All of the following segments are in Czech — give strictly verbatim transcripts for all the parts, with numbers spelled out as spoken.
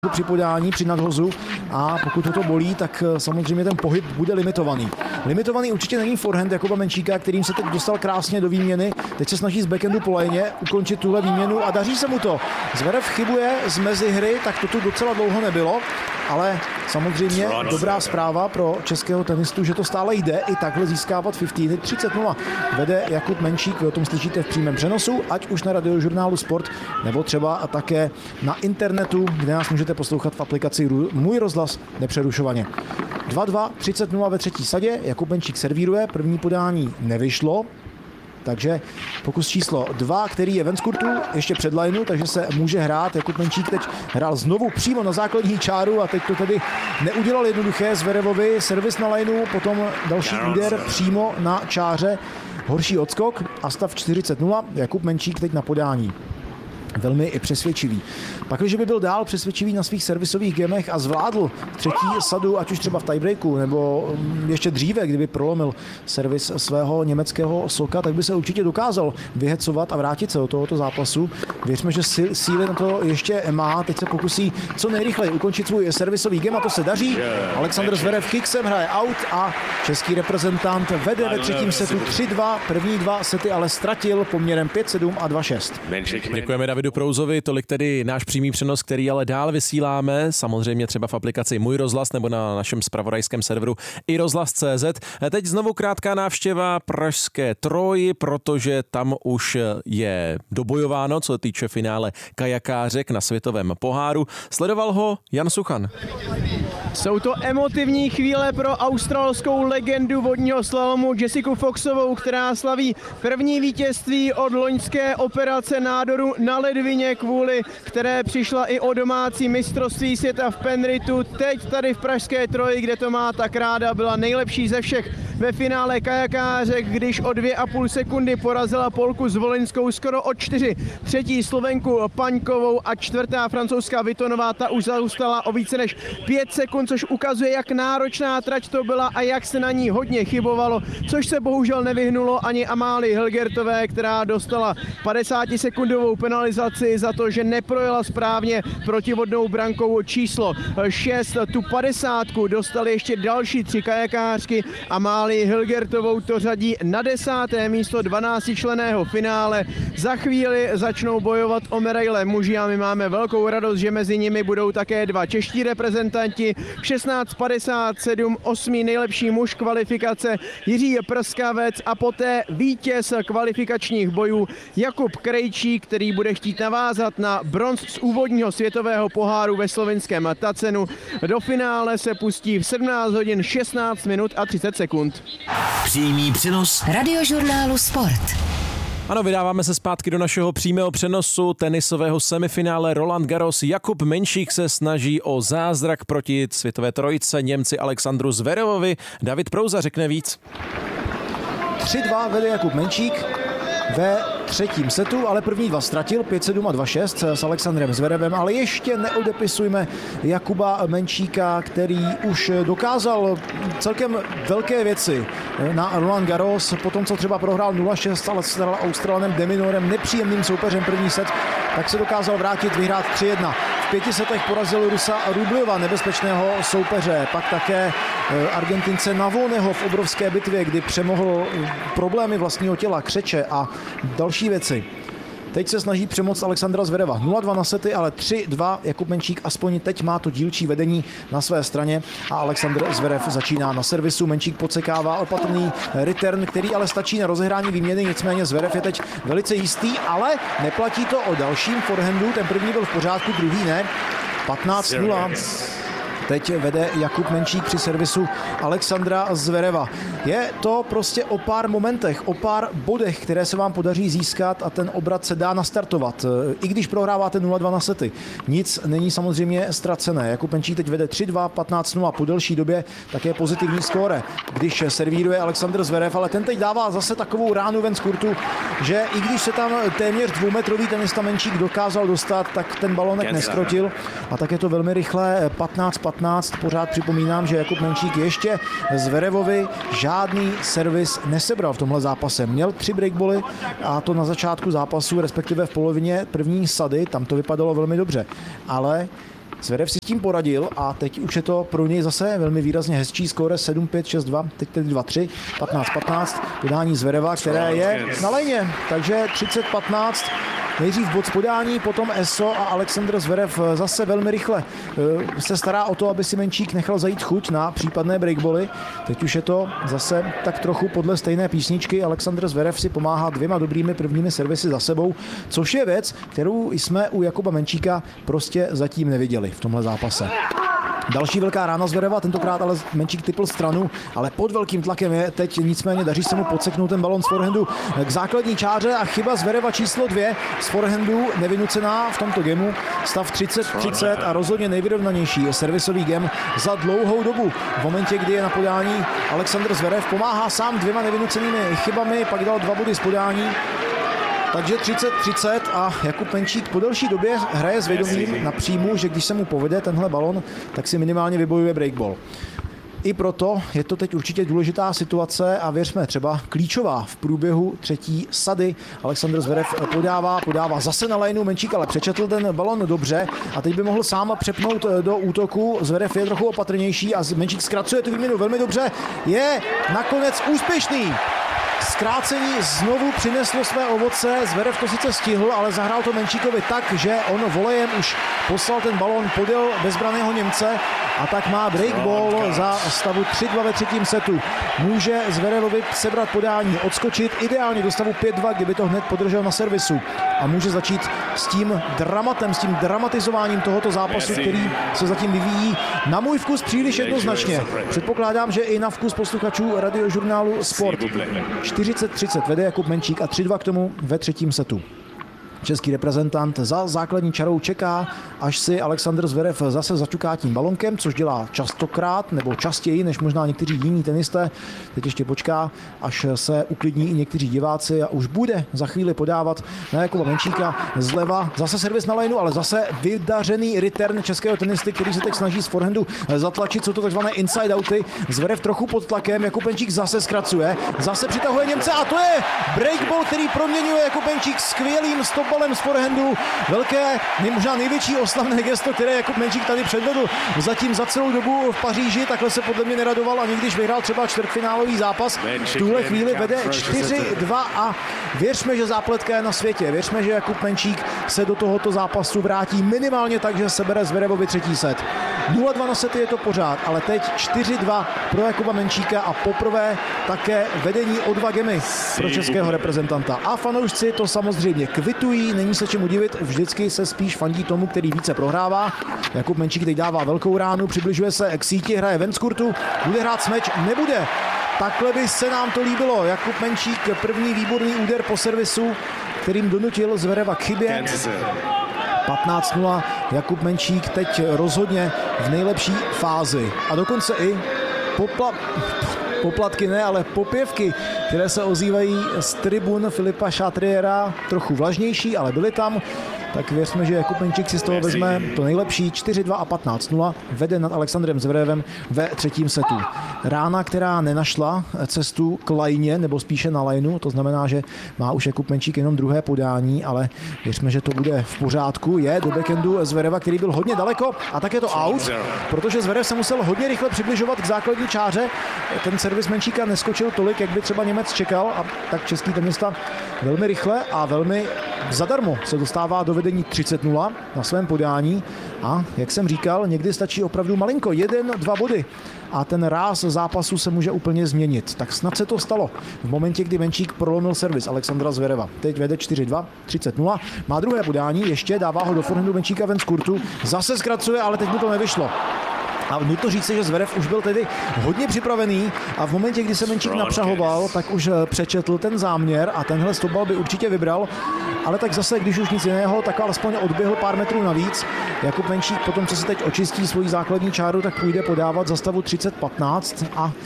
při podání, při nadhozu a pokud to bolí, tak samozřejmě ten pohyb bude limitovaný. Limitovaný určitě není forehand Jakuba Menčíka, kterým se teď dostal krásně do výměny. Teď se snaží z backhandu po léně ukončit tuhle výměnu a daří se mu to. Zverev chybuje z mezihry, tak to tu docela dlouho nebylo, ale samozřejmě dobrá zpráva pro českého tenistu, že to stále jde i takhle získávat padesát. třicet nula vede Jakub Menčík, vy o tom slyšíte v přímém přenosu, ať už na Radiožurnálu Sport, nebo třeba také na internetu, kde nás můžete poslouchat v aplikaci Můj rozhlas nepřerušovaně. dva dva, třicet nula ve třetí sadě, Jakub Menčík servíruje, první podání nevyšlo, takže pokus číslo dva, který je ven z kurtu, ještě před lineu, takže se může hrát. Jakub Menčík teď hrál znovu přímo na základní čáru a teď to tedy neudělal jednoduché Zverevovi. Servis na lineu, potom další úder přímo na čáře. Horší odskok a stav čtyřicet nula. Jakub Menčík teď na podání. Velmi i přesvědčivý. Pak, když by byl dál přesvědčivý na svých servisových gemech a zvládl třetí sadu, ať už třeba v tiebreaku, nebo ještě dříve, kdyby prolomil servis svého německého soka, tak by se určitě dokázal vyhecovat a vrátit se do tohoto zápasu. Věřme, že síly na to ještě má. Teď se pokusí co nejrychleji ukončit svůj servisový gem a to se daří. Aleksandr Zverev kicksem hraje out a český reprezentant vede ve třetím setu tři dva. První dva sety ale ztratil poměrem pět sedm a dva šest. Děkujeme Davidu Prouzovi, tolik tedy náš přímý přenos, který ale dál vysíláme, samozřejmě třeba v aplikaci Můj rozhlas nebo na našem zpravodajském serveru i rozhlas tečka cé zet. Teď znovu krátká návštěva pražské Troji, protože tam už je dobojováno, co se týče finále kajakářek na světovém poháru. Sledoval ho Jan Suchan. Jsou to emotivní chvíle pro australskou legendu vodního slalomu Jessiku Foxovou, která slaví první vítězství od loňské operace nádoru na ledvině, kvůli které přišla i o domácí mistrovství světa v Penritu. Teď tady v pražské Troji, kde to má tak ráda, byla nejlepší ze všech ve finále kajakářek, když o dvě a půl sekundy porazila Polku Zvolinskou skoro o čtyři. Třetí Slovenku Paňkovou a čtvrtá francouzská Vitonová, ta už zaustala o více než pět sekund, což ukazuje, jak náročná trať to byla a jak se na ní hodně chybovalo, což se bohužel nevyhnulo ani Amálii Hilgertové, která dostala padesátisekundovou penalizaci za to, že neprojela správně protivodnou brankou číslo šest. Tu padesátku dostali ještě další tři kajakářky. Amálii Hilgertovou to řadí na desáté místo dvanáctičlenného finále. Za chvíli začnou bojovat o medaile muži a my máme velkou radost, že mezi nimi budou také dva čeští reprezentanti. šestnáct padesát sedm, osmý nejlepší muž kvalifikace Jiří Prskavec a poté vítěz kvalifikačních bojů Jakub Krejčík, který bude chtít navázat na bronz z úvodního světového poháru ve slovinském Tacenu. Do finále se pustí v sedmnáct hodin šestnáct minut a třicet sekund. Přímý přenos Radiožurnálu Sport. Ano, vydáváme se zpátky do našeho přímého přenosu tenisového semifinále Roland Garros. Jakub Menčík se snaží o zázrak proti světové trojice Němci Alexandru Zverevovi. David Prouza řekne víc. tři dva vede Jakub Menčík ve třetím setu, ale první dva ztratil, pět sedm a dva šest s Alexandrem Zverevem, ale ještě neodepisujme Jakuba Menčíka, který už dokázal celkem velké věci na Roland Garros, po tom, co třeba prohrál nula šest, ale s Australanem Deminorem, nepříjemným soupeřem první set, tak se dokázal vrátit, vyhrát tři jedna. V pěti setech porazil Rusa Rubljova, nebezpečného soupeře, pak také Argentince Navoneho v obrovské bitvě, kdy přemohl problémy vlastního těla, křeče a další věci. Teď se snaží přemoct Alexandra Zvereva. nula dva na sety, ale tři dva. Jakub Menčík aspoň teď má to dílčí vedení na své straně a Alexandr Zverev začíná na servisu. Menčík podsekává opatrný return, který ale stačí na rozehrání výměny, nicméně Zverev je teď velice jistý, ale neplatí to o dalším forehandu. Ten první byl v pořádku, druhý ne. patnáct nula. Teď vede Jakub Menčík při servisu Alexandra Zvereva. Je to prostě o pár momentech, o pár bodech, které se vám podaří získat a ten obrat se dá nastartovat. I když prohráváte nula dva na sety. Nic není samozřejmě ztracené. Jakub Menčík teď vede tři dva, patnáct nula po delší době, také pozitivní skóre, když servíruje Alexandr Zverev, ale ten teď dává zase takovou ránu ven z kurtu, že i když se tam téměř dvoumetrový tenista Menčík dokázal dostat, tak ten balonek neskrotil a tak je to velmi rychle patnáct patnáct. Pořád připomínám, že Jakub Menčík ještě Zverevovi žádný servis nesebral v tomhle zápase. Měl tři breakbally a to na začátku zápasu, respektive v polovině první sady, tam to vypadalo velmi dobře. Ale Zverev si s tím poradil a teď už je to pro něj zase velmi výrazně hezčí skóre sedm pět šest dva, teď tedy dva tři, patnáct patnáct, podání Zvereva, které je na lejně, takže třicet patnáct. Nejdřív bod z podání, potom Eso a Alexander Zverev zase velmi rychle se stará o to, aby si Menčík nechal zajít chuť na případné breakboly. Teď už je to zase tak trochu podle stejné písničky. Alexander Zverev si pomáhá dvěma dobrými prvními servisy za sebou, což je věc, kterou jsme u Jakuba Menčíka prostě zatím neviděli v tomhle zápase. Další velká rána Zvereva, tentokrát ale Menčík typl stranu, ale pod velkým tlakem je teď, nicméně daří se mu podseknout ten balon z forehandu k základní čáře a chyba Zvereva číslo dvě z forehandu nevynucená v tomto gemu. Stav třicet třicet a rozhodně nejvyrovnanější servisový gem za dlouhou dobu. V momentě, kdy je na podání Alexander Zverev, pomáhá sám dvěma nevynucenými chybami, pak dal dva body z podání. Takže třicet třicet a Jakub Menčík po delší době hraje s vědomím na příjmu, že když se mu povede tenhle balon, tak si minimálně vybojuje breakball. I proto je to teď určitě důležitá situace a věřme třeba klíčová v průběhu třetí sady. Alexander Zverev podává, podává zase na lineu, Menčík ale přečetl ten balon dobře a teď by mohl sám přepnout do útoku. Zverev je trochu opatrnější a Menčík zkracuje tu výměnu velmi dobře. Je nakonec úspěšný. Zkrácení znovu přineslo své ovoce, Zverev to sice stihl, ale zahrál to Menčíkovi tak, že on volejem už poslal ten balón podél bezbraného Němce a tak má breakball za stavu tři dva ve třetím setu. Může Zverevovi sebrat podání, odskočit ideálně do stavu pět dva, kdyby to hned podržel na servisu a může začít s tím dramatem, s tím dramatizováním tohoto zápasu, který se zatím vyvíjí na můj vkus příliš jednoznačně. Předpokládám, že i na vkus posluchačů radiožurnálu Sport. čtyřicet třicet vede Jakub Menčík a tři dva k tomu ve třetím setu. Český reprezentant za základní čarou čeká, až si Alexander Zverev zase začuká tím balonkem, což dělá častokrát, nebo častěji, než možná někteří jiní tenisté. Teď ještě počká, až se uklidní i někteří diváci a už bude za chvíli podávat na Jakuba Menčíka zleva. Zase servis na lineu, ale zase vydařený return českého tenisty, který se teď snaží z forehandu zatlačit. Jsou to takzvané inside outy. Zverev trochu pod tlakem, Jakub Menčík zase zkracuje, zase přitahuje Němce a to je breakball, který proměňuje Jakub Menčík skvělým stop balem z forehandu. Velké, možná největší oslavné gesto, které Jakub Menčík tady předvedl zatím za celou dobu v Paříži. Takhle se podle mě neradoval, ani když vyhrál třeba čtvrtfinálový zápas. V tuhle chvíli vede čtyři dva a věřme, že zápletka je na světě. Věřme, že Jakub Menčík se do tohoto zápasu vrátí minimálně tak, že sebere Zverevovi třetí set. nula dva na sety je to pořád, ale teď čtyři dva pro Jakuba Menčíka a poprvé také vedení o dva gemy pro českého reprezentanta. A fanoušci to samozřejmě kvitují, není se čemu divit, vždycky se spíš fandí tomu, který více prohrává. Jakub Menčík teď dává velkou ránu, přibližuje se k síti, hraje ven z kurtu, bude hrát smeč, nebude. Takhle by se nám to líbilo. Jakub Menčík, první výborný úder po servisu, kterým donutil Zvereva k chybě. patnáct nula, Jakub Menčík teď rozhodně v nejlepší fázi. A dokonce i popla... poplatky ne, ale popěvky, které se ozývají z tribun Filipa Chatriera, trochu vlažnější, ale byly tam. Tak věřme, že Jakub Menčík si z toho vezme to nejlepší. čtyři dva a patnáct nula vede nad Alexandrem Zverevem ve třetím setu. Rána, která nenašla cestu k lajně, nebo spíše na lajnu, to znamená, že má už Jakub Menčík jenom druhé podání, ale věřme, že to bude v pořádku. Je do backendu Zvereva, který byl hodně daleko a tak je to out, protože Zverev se musel hodně rychle přibližovat k základní čáře. Ten servis Menčíka neskočil tolik, jak by třeba Němec čekal, a tak český tenista velmi rychle a velmi zadarmo se dostává do vedení třicet nula na svém podání a jak jsem říkal, někdy stačí opravdu malinko, jeden, dva body a ten ráz zápasu se může úplně změnit. Tak snad se to stalo v momentě, kdy Menčík prolomil servis Alexandra Zvereva. Teď vede čtyři dva, třicet nula, má druhé podání, ještě dává ho do forehandu Menčíka ven z kurtu, zase zkracuje, ale teď mu to nevyšlo. A nutno říci, že Zverev už byl tedy hodně připravený a v momentě, kdy se Menčík napřahoval, tak už přečetl ten záměr a tenhle stopbal by určitě vybral, ale tak zase, když už nic jiného, tak alespoň odběhl pár metrů navíc. Jakub Menčík potom, co se teď očistí svoji základní čáru, tak půjde podávat za stavu třicet patnáct a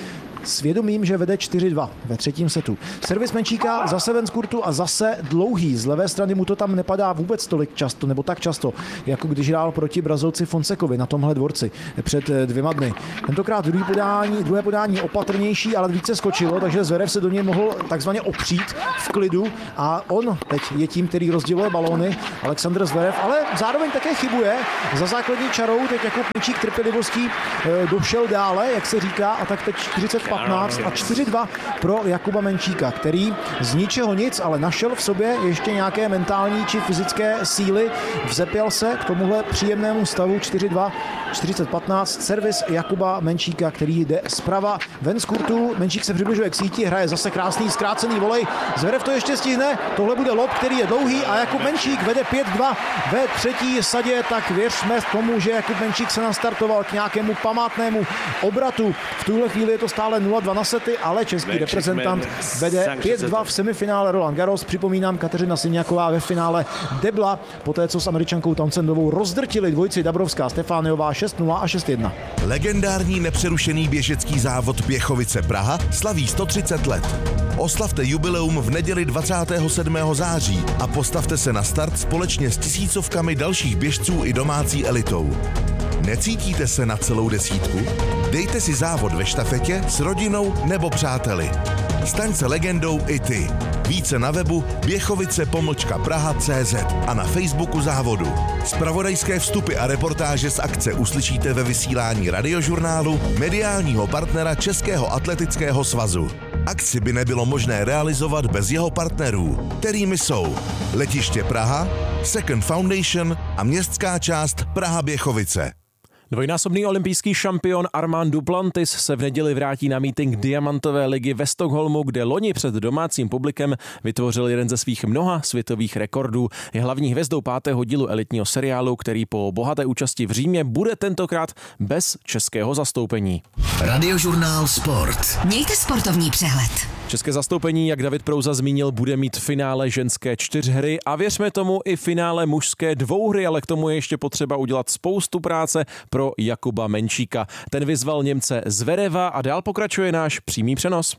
svědomím, že vede čtyři dva ve třetím setu. Servis Menčíka zase ven z kurtu a zase dlouhý. Z levé strany mu to tam nepadá vůbec tolik často, nebo tak často, jako když hrál proti Brazilci Fonsekovi na tomhle dvorci před dvěma dny. Tentokrát druhý podání, druhé podání opatrnější, ale více skočilo, takže Zverev se do něj mohl takzvaně opřít v klidu a on teď je tím, který rozděluje balóny, Alexander Zverev, ale zároveň také chybuje. Za základní čarou teď Jakub Menčík trpělivostí e, došel dále, jak se říká, a tak teď čtyřicet patnáct a čtyři dva pro Jakuba Menčíka, který z ničeho nic, ale našel v sobě ještě nějaké mentální či fyzické síly, vzepěl se k tomuhle příjemnému stavu čtyři dva, čtyřicet patnáct, servis Jakuba Menčíka, který jde zprava ven z kurtu, Menčík se přibližuje k síti, hraje zase krásný zkrácený volej, Zverev to ještě stihne, tohle bude lob, který je dlouhý a Jakub Menčík vede pět dva ve třetí sadě, tak věřme tomu, že Jakub Menčík se nastartoval k nějakému památnému obratu. V tuhle chvíli je to stále nula dva na sety, ale český reprezentant vede pět dva v semifinále Roland Garros. Připomínám, Kateřina Siniaková ve finále debla, poté co s Američankou Townsendovou rozdrtili dvojici Dabrowská Stefániová šest nula a šest jedna. Legendární nepřerušený běžecký závod Běchovice Praha slaví sto třicet let. Oslavte jubileum v neděli dvacátého sedmého září a postavte se na start společně s tisícovkami dalších běžců i domácí elitou. Necítíte se na celou desítku? Dejte si závod ve štafetě s rodinou nebo přáteli. Staň se legendou i ty. Více na webu běchovice pomlčka praha tečka cé zet a na Facebooku závodu. Zpravodajské vstupy a reportáže z akce uslyšíte ve vysílání Radiožurnálu, mediálního partnera Českého atletického svazu. Akci by nebylo možné realizovat bez jeho partnerů, kterými jsou Letiště Praha, Second Foundation a městská část Praha Běchovice. Dvojnásobný olympijský šampion Armand Duplantis se v neděli vrátí na mítink Diamantové ligy ve Stockholmu, kde loni před domácím publikem vytvořil jeden ze svých mnoha světových rekordů. Je hlavní hvězdou pátého dílu elitního seriálu, který po bohaté účasti v Římě bude tentokrát bez českého zastoupení. Radiožurnál Sport. Mějte sportovní přehled. České zastoupení, jak David Prouza zmínil, bude mít finále ženské čtyřhry a věřme tomu i finále mužské dvouhry, ale k tomu je ještě potřeba udělat spoustu práce pro Jakuba Menčíka. Ten vyzval Němce Zvereva a dál pokračuje náš přímý přenos.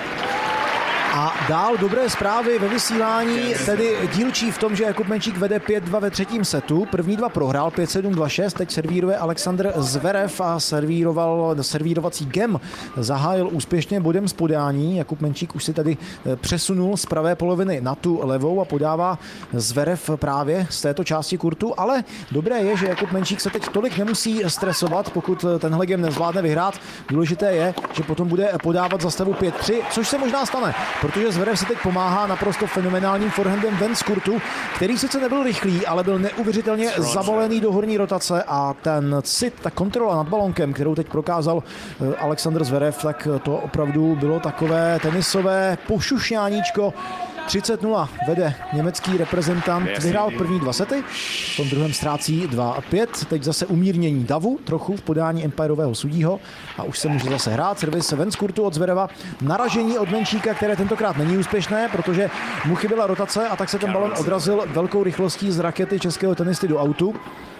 A dál dobré zprávy ve vysílání, tedy dílčí v tom, že Jakub Menčík vede pět dva ve třetím setu. První dva prohrál pět sedm dva šest, teď servíruje Alexander Zverev a servíroval, servírovací gem zahájil úspěšně bodem z podání. Jakub Menčík už si tady přesunul z pravé poloviny na tu levou a podává Zverev právě z této části kurtu, ale dobré je, že Jakub Menčík se teď tolik nemusí stresovat, pokud tenhle gem nezvládne vyhrát. Důležité je, že potom bude podávat za stavu pět tři, což se možná stane, protože Zverev si teď pomáhá naprosto fenomenálním forehandem ven z kurtu, který sice nebyl rychlý, ale byl neuvěřitelně zabalený do horní rotace a ten cit, ta kontrola nad balonkem, kterou teď prokázal Alexander Zverev, tak to opravdu bylo takové tenisové pošušňáníčko. třicet nula vede německý reprezentant, vyhrál první dva sety, v tom druhém ztrácí dva a pět, teď zase umírnění davu trochu v podání empirového sudího a už se může zase hrát, servis ven z kurtu od Zvereva, naražení od Menčíka, které tentokrát není úspěšné, protože mu chyběla rotace a tak se ten balon odrazil velkou rychlostí z rakety českého tenisty do autu.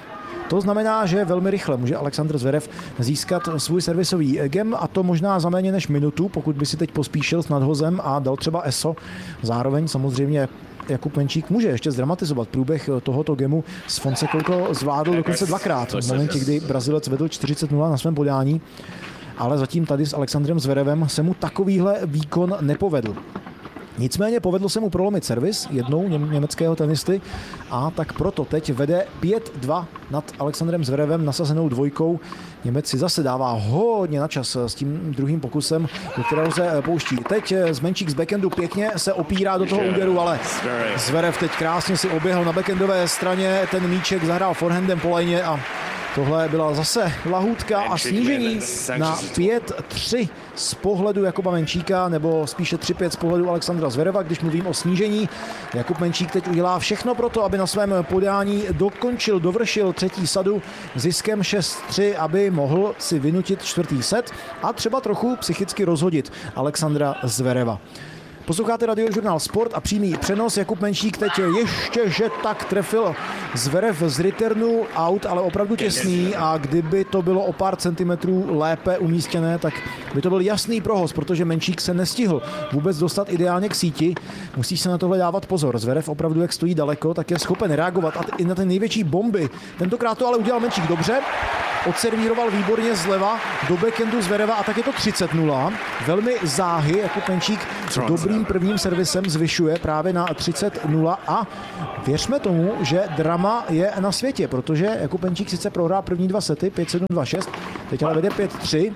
To znamená, že velmi rychle může Alexander Zverev získat svůj servisový gem a to možná za méně než minutu, pokud by si teď pospíšil s nadhozem a dal třeba E S O. Zároveň samozřejmě Jakub Menčík může ještě zdramatizovat průběh tohoto gemu. S Fonsekou to zvládl dokonce dvakrát v momentě, kdy Brazilec vedl čtyřicet nula na svém podání, ale zatím tady s Alexandrem Zverevem se mu takovýhle výkon nepovedl. Nicméně povedlo se mu prolomit servis jednou německého tenisty a tak proto teď vede pět dva nad Alexandrem Zverevem nasazenou dvojkou. Němec si zase dává hodně na čas s tím druhým pokusem, do kterého se pouští. Teď Menčík z backhandu pěkně se opírá do toho úderu, ale Zverev teď krásně si oběhl na backhandové straně, ten míček zahrál forehandem po lajně a tohle byla zase lahůdka a snížení na pět tři z pohledu Jakuba Menčíka, nebo spíše tři pět z pohledu Alexandra Zvereva. Když mluvím o snížení, Jakub Menčík teď udělá všechno pro to, aby na svém podání dokončil, dovršil třetí sadu ziskem šest tři, aby mohl si vynutit čtvrtý set a třeba trochu psychicky rozhodit Alexandra Zvereva. Posloucháte Radiožurnál Sport a přímý přenos. Jakub Menšík teď ještě, že tak trefil Zverev z returnu out, ale opravdu těsný a kdyby to bylo o pár centimetrů lépe umístěné, tak by to byl jasný prohoz, protože Menšík se nestihl vůbec dostat ideálně k síti. Musí se na tohle dávat pozor. Zverev opravdu, jak stojí daleko, tak je schopen reagovat a i na ty největší bomby. Tentokrát to ale udělal Menšík dobře. Odservíroval výborně zleva do backhandu Zvereva a tak je to třicet nula. Velmi záhy, Jakub Menšík dobrým prvním servisem zvyšuje právě na třicet nula a věřme tomu, že drama je na světě, protože Jakub Menšík sice prohrál první dva sety, pět sedm, dva šest, teď ale vede pět tři.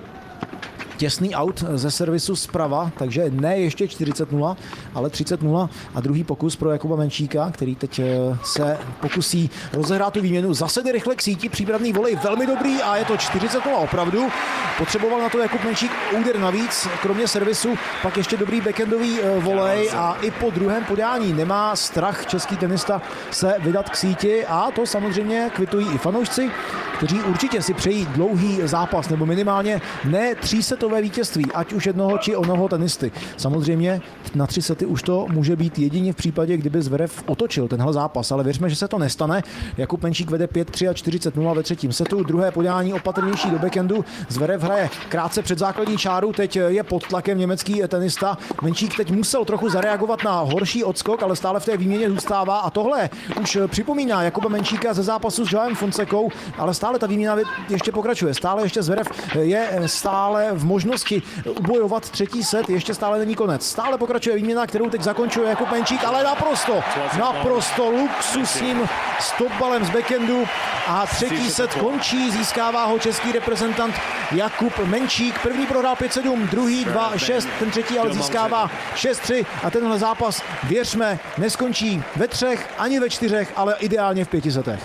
Těsný out ze servisu zprava, takže ne ještě čtyřicet nula, ale třicet nula a druhý pokus pro Jakuba Menšíka, který teď se pokusí rozehrát tu výměnu. Zase jde rychle k síti, přípravný volej velmi dobrý a je to čtyřicet nula opravdu. Potřeboval na to Jakub Menšík úder navíc, kromě servisu, pak ještě dobrý backhandový volej a i po druhém podání nemá strach český tenista se vydat k síti a to samozřejmě kvitují i fanoušci, kteří určitě si přejí dlouhý zápas nebo minimálně ne třísetové vítězství, ať už jednoho či onoho tenisty. Samozřejmě na tři sety už to může být jedině v případě, kdyby Zverev otočil tenhle zápas, ale věřme, že se to nestane. Jakub Menšík vede pět tři a čtyřicet nula ve třetím setu, druhé podání opatrnější do backhandu. Zverev hraje krátce před základní čáru, teď je pod tlakem německý tenista. Menšík teď musel trochu zareagovat na horší odskok, ale stále v té výměně zůstává a tohle už připomíná Jakuba Menšíka ze zápasu s Joaem Fonsekou, ale stále ta výměna ještě pokračuje. Stále ještě Zverev je stále v možnosti ubojovat třetí set, ještě stále není konec. Stále pokračuje výměna, kterou teď zakončuje Jakub Menšík, ale naprosto, naprosto luxusním stopbalem z backhandu a třetí set končí, získává ho český reprezentant Jakub Menšík. První prohrál pět sedm, druhý dva šest, ten třetí ale získává šest tři a tenhle zápas, věřme, neskončí ve třech ani ve čtyřech, ale ideálně v pěti setech.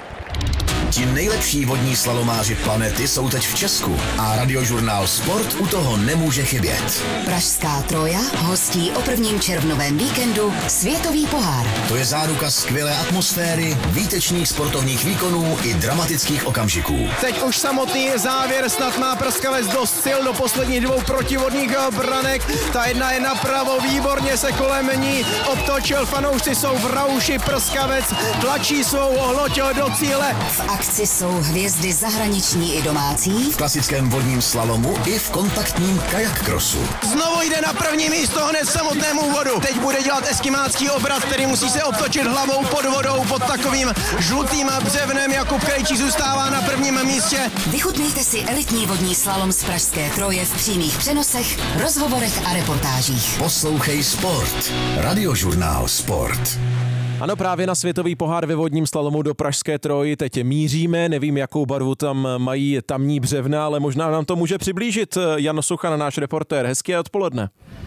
Ti nejlepší vodní slalomáři planety jsou teď v Česku a Radiožurnál Sport u toho nemůže chybět. Pražská Troja hostí o prvním červnovém víkendu Světový pohár. To je záruka skvělé atmosféry, výtečných sportovních výkonů i dramatických okamžiků. Teď už samotný závěr, snad má Prskavec dost sil do posledních dvou protivodních branek. Ta jedna je napravo, výborně se kolem ní obtočil, fanoušci jsou v rauši, Prskavec tlačí svou loď do cíle. V akci jsou hvězdy zahraniční i domácí. V klasickém vodním slalomu i v kontaktním kajak crossu. Znovu jde na první místo hned samotnému úvodu. Teď bude dělat eskimácký obrat, který musí se obtočit hlavou pod vodou pod takovým žlutým břevnem. Jakub Krejčí zůstává na prvním místě. Vychutnejte si elitní vodní slalom z Pražské Troje v přímých přenosech, rozhovorech a reportážích. Poslouchej Sport. Radiožurnál Sport. Ano, právě na světový pohár ve vodním slalomu do Pražské Troji teď míříme. Nevím, jakou barvu tam mají tamní břevna, ale možná nám to může přiblížit Jan Suchan, náš reportér. Hezké odpoledne.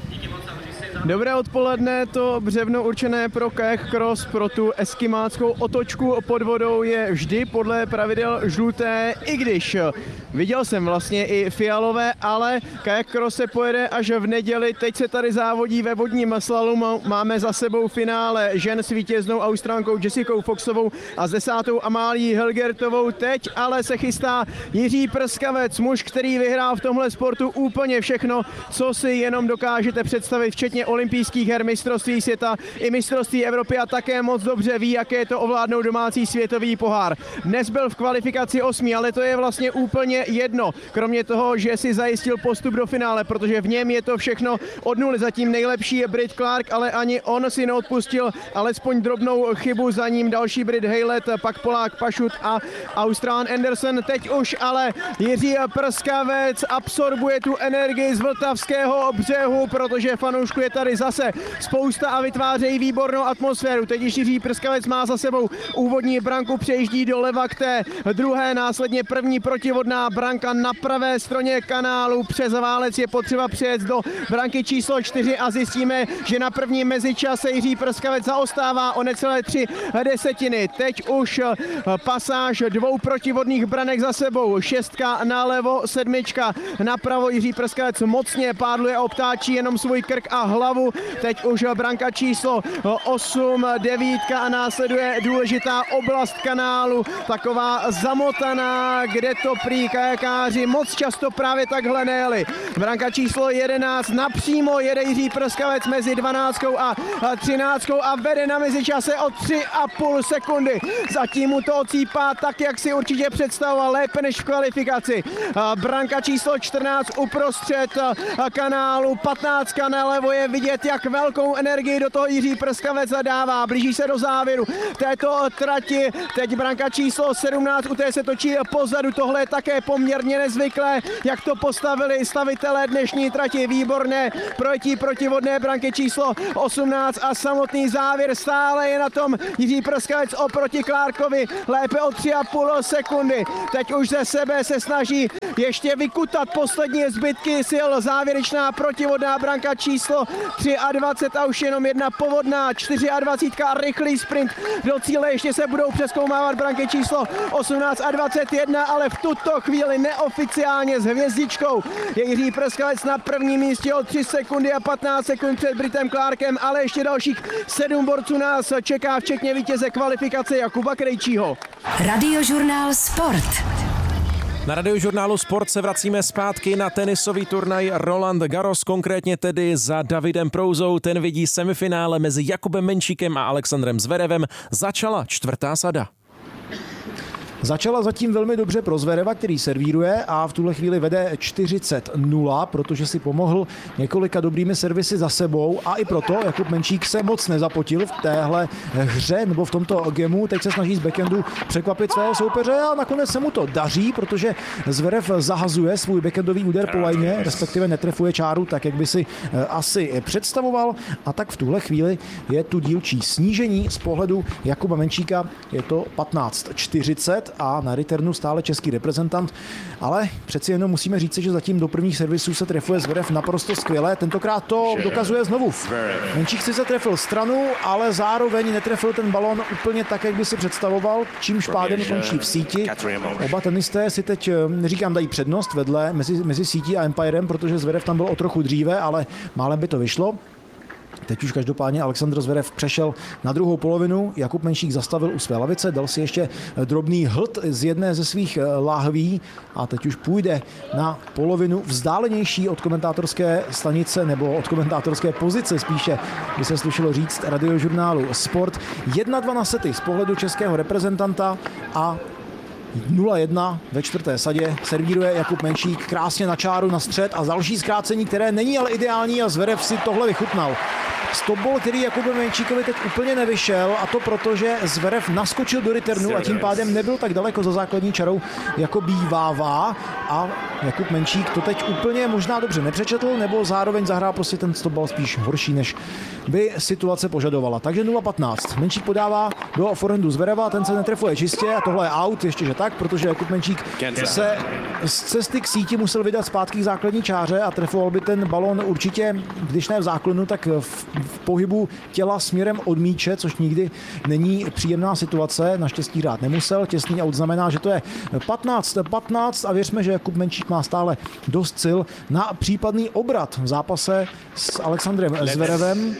Dobré odpoledne, to břevno určené pro kayak cross, pro tu eskimáckou otočku pod vodou je vždy podle pravidel žluté, i když viděl jsem vlastně i fialové, ale kayak cross se pojede až v neděli. Teď se tady závodí ve vodním slalomu, máme za sebou finále žen s vítěznou Australankou Jessicou Foxovou a s desátou Amálií Helgertovou. Teď ale se chystá Jiří Prskavec, muž, který vyhrál v tomhle sportu úplně všechno, co si jenom dokážete představit, včetně olympijských her, mistrovství světa i mistrovství Evropy a také moc dobře ví, jaké je to ovládnout domácí světový pohár. Dnes byl v kvalifikaci osmý, ale to je vlastně úplně jedno. Kromě toho, že si zajistil postup do finále, protože v něm je to všechno od nuly. Zatím nejlepší je Brit Clark, ale ani on si neodpustil alespoň drobnou chybu, za ním další Brit Hejlet, pak Polák Pašut a Austrán Anderson. Teď už ale Jiří Prskavec absorbuje tu energii z vltavského břehu, protože fanoušku je tady zase spousta a vytvářejí výbornou atmosféru. Teď Jiří Prskavec má za sebou úvodní branku, přejíždí doleva k té druhé, následně první protivodná branka na pravé straně kanálu. Přes válec je potřeba přijet do branky číslo čtyři a zjistíme, že na první mezičase Jiří Prskavec zaostává o necelé tři desetiny. Teď už pasáž dvou protivodných branek za sebou. Šestka nalevo, sedmička napravo. Jiří Prskavec mocně pádluje a obtáčí jenom svůj krk a hlavu hlavu. Teď už branka číslo osm, devítka a následuje důležitá oblast kanálu, taková zamotaná, kde to prý kajakáři moc často právě takhle nejeli. Branka číslo jedenáct, napřímo jede Jiří Prskavec mezi dvanáctkou a třináctkou a vede na mezičase o tři a půl sekundy. Zatím mu to ocípá tak, jak si určitě představoval, lépe než v kvalifikaci. Branka číslo čtrnáct uprostřed kanálu, patnáctka nalevo, je vidět, jak velkou energii do toho Jiří Prskavec zadává. Blíží se do závěru této trati. Teď branka číslo sedmnáct, u té se točí pozadu. Tohle je také poměrně nezvyklé, jak to postavili stavitelé dnešní trati. Výborné projetí protivodné branky číslo osmnáct a samotný závěr. Stále je na tom Jiří Prskavec oproti Klárkovi, lépe o tři a půl sekundy. Teď už ze sebe se snaží ještě vykutat poslední zbytky sil. Závěrečná protivodná branka číslo dvacet tři a už jenom jedna povodná, dvacet čtyři a rychlý sprint do cíle. Ještě se budou přezkoumávat branky číslo osmnáct a dvacet jedna, ale v tuto chvíli neoficiálně s hvězdičkou je Jiří Prskavec na prvním místě o tři sekundy a patnáct sekund před Britem Clarkem, ale ještě dalších sedm borců nás čeká, včetně vítěze kvalifikace Jakuba Krejčího. Radiožurnál Sport. Na Radiožurnálu Sport se vracíme zpátky na tenisový turnaj Roland Garros, konkrétně tedy za Davidem Prouzou. Ten vidí semifinále mezi Jakubem Menčíkem a Alexandrem Zverevem. Začala čtvrtá sada. Začala zatím velmi dobře pro Zvereva, který servíruje a v tuhle chvíli vede čtyřicet nula, protože si pomohl několika dobrými servisy za sebou a i proto Jakub Menčík se moc nezapotil v téhle hře nebo v tomto gemu. Teď se snaží z backhandu překvapit svého soupeře a nakonec se mu to daří, protože Zverev zahazuje svůj backhandový úder po lajně, respektive netrefuje čáru tak, jak by si asi představoval, a tak v tuhle chvíli je tu dílčí snížení z pohledu Jakuba Menčíka. Je to patnáct čtyřicet a na returnu stále český reprezentant, ale přeci jenom musíme říct, že zatím do prvních servisů se trefuje Zverev naprosto skvěle. Tentokrát to dokazuje znovu. Menčík si se trefil stranu, ale zároveň netrefil ten balón úplně tak, jak by si představoval, čímž pádem končí v síti. Oba tenisté si teď, neříkám, dají přednost vedle mezi, mezi sítí a Empirem, protože Zverev tam byl o trochu dříve, ale málem by to vyšlo. Teď už každopádně Alexandr Zverev přešel na druhou polovinu, Jakub Menčík zastavil u své lavice, dal si ještě drobný hlad z jedné ze svých láhví a teď už půjde na polovinu vzdálenější od komentátorské stanice nebo od komentátorské pozice spíše, by se slušelo říct, Radiožurnálu Sport. jedna dva na sety z pohledu českého reprezentanta a nula jedna ve čtvrté sadě servíruje Jakub Menčík krásně na čáru, na střed a další zkrácení, které není ale ideální a Zverev si tohle vychutnal. Stopball, který Jakubu Menčíkovi teď úplně nevyšel, a to proto, že Zverev naskočil do returnu a tím pádem nebyl tak daleko za základní čarou, jako bývává, a Jakub Menčík to teď úplně možná dobře nepřečetl, nebo zároveň zahrál prostě ten stopball spíš horší, než by situace požadovala. Takže nula patnáct. Menčík podává do forehandu Zvereva, ten se netrefuje čistě a tohle je out, ještě že tak, protože Jakub Menčík se z cesty k síti musel vydat zpátky k základní čáře a trefoval by ten balón určitě, když ne v záklonu, tak v, v pohybu těla směrem od míče, což nikdy není příjemná situace. Naštěstí hrát nemusel. Těsný out znamená, že to je patnáct patnáct a věřme, že Jakub Menčík má stále dost sil na případný obrat v zápase s Alexandrem Zverevem.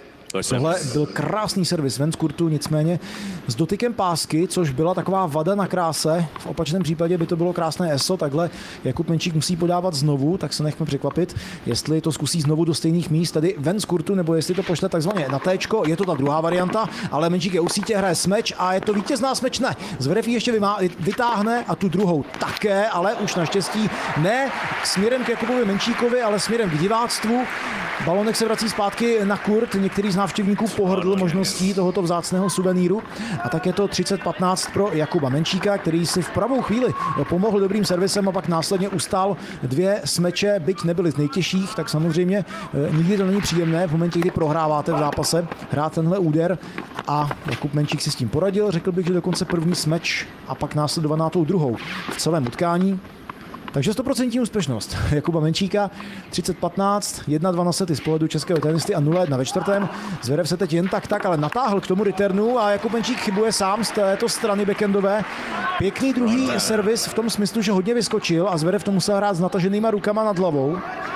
Tohle byl krásný servis ven z kurtu, nicméně s dotykem pásky, což byla taková vada na kráse. V opačném případě by to bylo krásné eso, takhle Jakub Menčík musí podávat znovu, tak se nechme překvapit, jestli to zkusí znovu do stejných míst, tedy ven z kurtu, nebo jestli to pošle takzvaně na téčko. Je to ta druhá varianta, ale Menčík je u sítě, hraje smeč a je to vítězná smeč, ne. Zverev ji ještě vymá, vytáhne a tu druhou také, ale už naštěstí ne směrem k Jakubovi Menčíkovi, ale směrem k diváctvu. Balonek se vrací zpátky na kurt, některý z návštěvníků pohrdl možností tohoto vzácného suvenýru a tak je to třicet patnáct pro Jakuba Menčíka, který si v pravou chvíli pomohl dobrým servisem a pak následně ustál dvě smeče, byť nebyly z nejtěžších, tak samozřejmě nikdy to není příjemné v momentě, kdy prohráváte v zápase hrát tenhle úder, a Jakub Menčík si s tím poradil, řekl bych, že dokonce první smeč a pak následovaná tou druhou v celém utkání. Takže sto procent úspěšnost Jakuba Menčíka, třicet patnáct, jedna dva na sety z pohledu českého tenisty a nula jedna ve čtvrtém. Zverev se teď jen tak tak, ale natáhl k tomu returnu a Jakub Menčík chybuje sám z této strany backendové. Pěkný druhý servis v tom smyslu, že hodně vyskočil a Zverev to musel hrát s nataženýma rukama nad hlavou.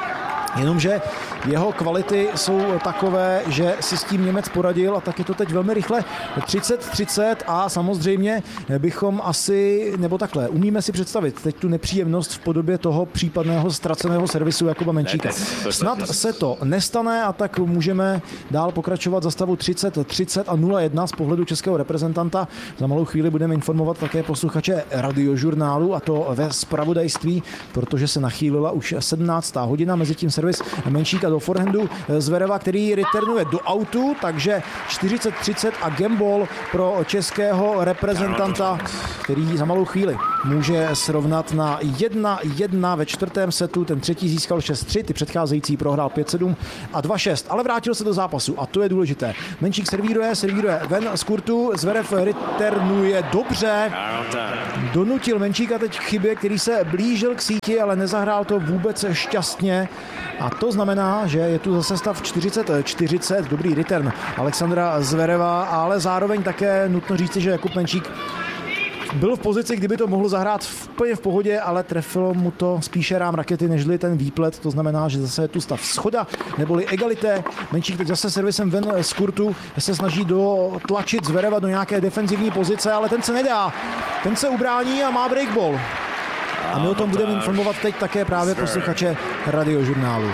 Jenomže jeho kvality jsou takové, že si s tím Němec poradil a tak je to teď velmi rychle třicet třicet a samozřejmě bychom asi, nebo takhle, umíme si představit teď tu nepříjemnost v podobě toho případného ztraceného servisu Jakuba Menčíka. Snad se to nestane a tak můžeme dál pokračovat za stavu třicet třicet a nula jedna z pohledu českého reprezentanta. Za malou chvíli budeme informovat také posluchače Radiožurnálu a to ve zpravodajství, protože se nachýlila už sedmnáctá hodina, mezi tím servis Menčíka do forehandu Zvereva, který returnuje do autu, takže čtyřicet třicet a gambol pro českého reprezentanta, který za malou chvíli může srovnat na jedna jedna ve čtvrtém setu. Ten třetí získal šest tři, ty předcházející prohrál pět sedm a dva šest, ale vrátil se do zápasu a to je důležité. Menčík servíruje, servíruje ven z kurtu, Zverev returnuje dobře. Donutil Menčíka teď k chybě, který se blížil k síti, ale nezahrál to vůbec šťastně. A to znamená, že je tu zase stav čtyřicet čtyřicet, dobrý return Alexandra Zvereva, ale zároveň také nutno říci, že Jakub Menčík byl v pozici, kdyby to mohlo zahrát úplně v pohodě, ale trefilo mu to spíše rám rakety, nežli ten výplet. To znamená, že zase je tu stav schoda, neboli egalité. Menčík teď zase servisem ven z kurtu se snaží dotlačit Zvereva do nějaké defenzivní pozice, ale ten se nedá. Ten se ubrání a má breakball. A my o tom budeme informovat teď také právě posluchače Radiožurnálu.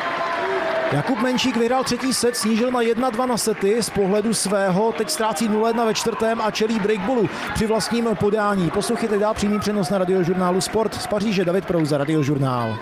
Jakub Menčík vyhrál třetí set, snížil na jedna dva na sety z pohledu svého, teď ztrácí nula jedna ve čtvrtém a čelí breakballu při vlastním podání. Poslouchejte dál přímý přenos na Radiožurnálu Sport z Paříže. David Prouza, Radiožurnál.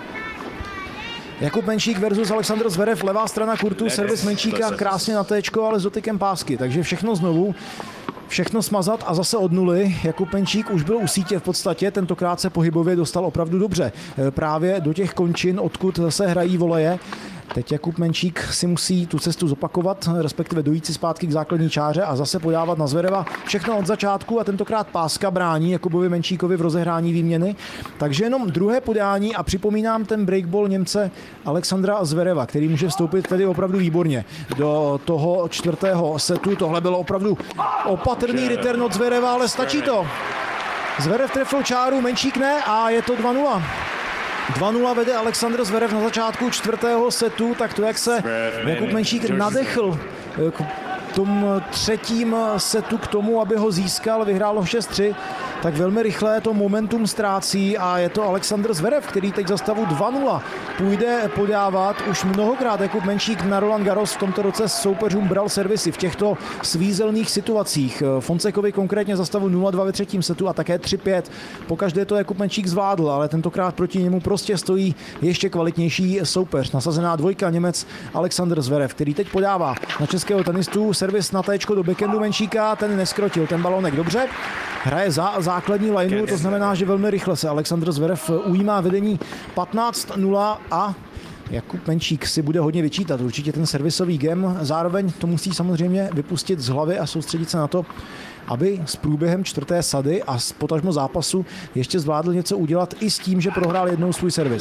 Jakub Menčík versus Alexandr Zverev, levá strana kurtu, servis Menčíka krásně na téčko, ale s dotykem pásky, takže všechno znovu. Všechno smazat a zase od nuly. Jakub Menčík už byl u sítě v podstatě, tentokrát se pohybově dostal opravdu dobře. Právě do těch končin, odkud se hrají voleje. Teď Jakub Menčík si musí tu cestu zopakovat, respektive dojít si zpátky k základní čáře a zase podávat na Zvereva všechno od začátku a tentokrát páska brání Jakubovi Menčíkovi v rozehrání výměny. Takže jenom druhé podání a připomínám ten breakball Němce Alexandra Zvereva, který může vstoupit tedy opravdu výborně do toho čtvrtého setu. Tohle bylo opravdu opatrný return od Zvereva, ale stačí to. Zverev trefil čáru, Menčík ne a je to dva nula. dva nula vede Alexandr Zverev na začátku čtvrtého setu, tak to, jak se Jakub Menčík nadechl k tom třetím setu k tomu, aby ho získal, vyhrál ho šest tři, tak velmi rychle to momentum ztrácí a je to Alexandr Zverev, který teď za stavu dva nula půjde podávat. Už mnohokrát Jakub Menčík na Roland Garros v tomto roce s soupeřům bral servisy v těchto svízelných situacích. Fonsekovi konkrétně za stavu nula dva ve třetím setu a také tři pět. Pokaždé to Jakub Menčík zvládl, ale tentokrát proti němu prostě stojí ještě kvalitnější soupeř. Nasazená dvojka Němec Alexandr Zverev, který teď podává na českého tenistu servis na téčko do backhandu Menčíka, ten neskrotil ten balonek dobře. Hraje za základní lineu, to znamená, že velmi rychle se Alexandr Zverev ujímá vedení patnáct nula a Jakub Menčík si bude hodně vyčítat určitě ten servisový game. Zároveň to musí samozřejmě vypustit z hlavy a soustředit se na to, aby s průběhem čtvrté sady a s potažmo zápasu ještě zvládl něco udělat i s tím, že prohrál jednou svůj servis.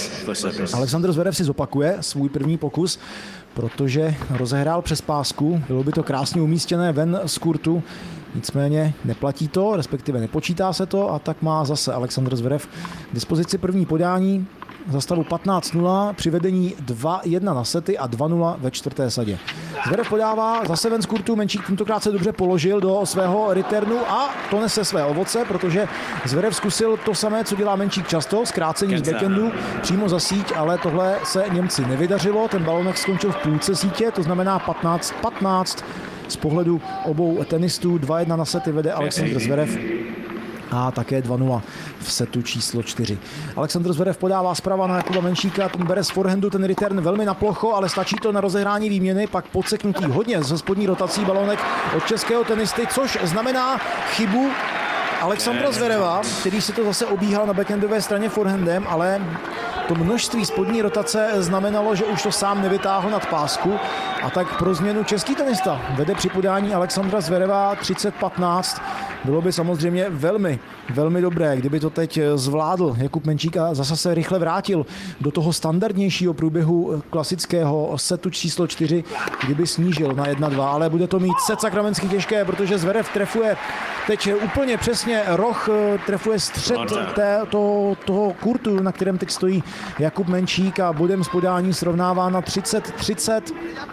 Alexandr Zverev si zopakuje svůj první pokus, protože rozehrál přes pásku, bylo by to krásně umístěné ven z kurtu, nicméně neplatí to, respektive nepočítá se to a tak má zase Alexandr Zverev k dispozici první podání za stavu patnáct nula při vedení dva jedna na sety a dva nula ve čtvrté sadě. Zverev podává zase ven z kurtu, Menčík tentokrát se dobře položil do svého returnu a to nese své ovoce, protože Zverev zkusil to samé, co dělá Menčík často, zkrácení z backhandu přímo za síť, ale tohle se Němci nevydařilo, ten balonek skončil v půlce sítě, to znamená patnáct patnáct z pohledu obou tenistů, dva jedna na sety vede Alexandr Zverev a také dva nula v setu číslo čtyři. Alexandr Zverev podává zprava na Jakuba Menčíka, ten bere z forehandu ten return velmi na plocho, ale stačí to na rozehrání výměny, pak podseknutý hodně ze spodní rotací balonek od českého tenisty, což znamená chybu Alexandra Zvereva, který si to zase obíhal na backhandové straně forehandem, ale to množství spodní rotace znamenalo, že už to sám nevytáhl nad pásku A tak pro změnu český tenista vede při podání Alexandra Zvereva třicet patnáct. Bylo by samozřejmě velmi, velmi dobré, kdyby to teď zvládl Jakub Menčík a zase se rychle vrátil do toho standardnějšího průběhu klasického setu číslo čtyři, kdyby snížil na jedna dva, ale bude to mít set sakramensky těžké, protože Zverev trefuje teď úplně přesně roh, trefuje střed té, toho, toho kurtu, na kterém teď stojí Jakub Menčík a bodem z podání srovnává na třicet třicet.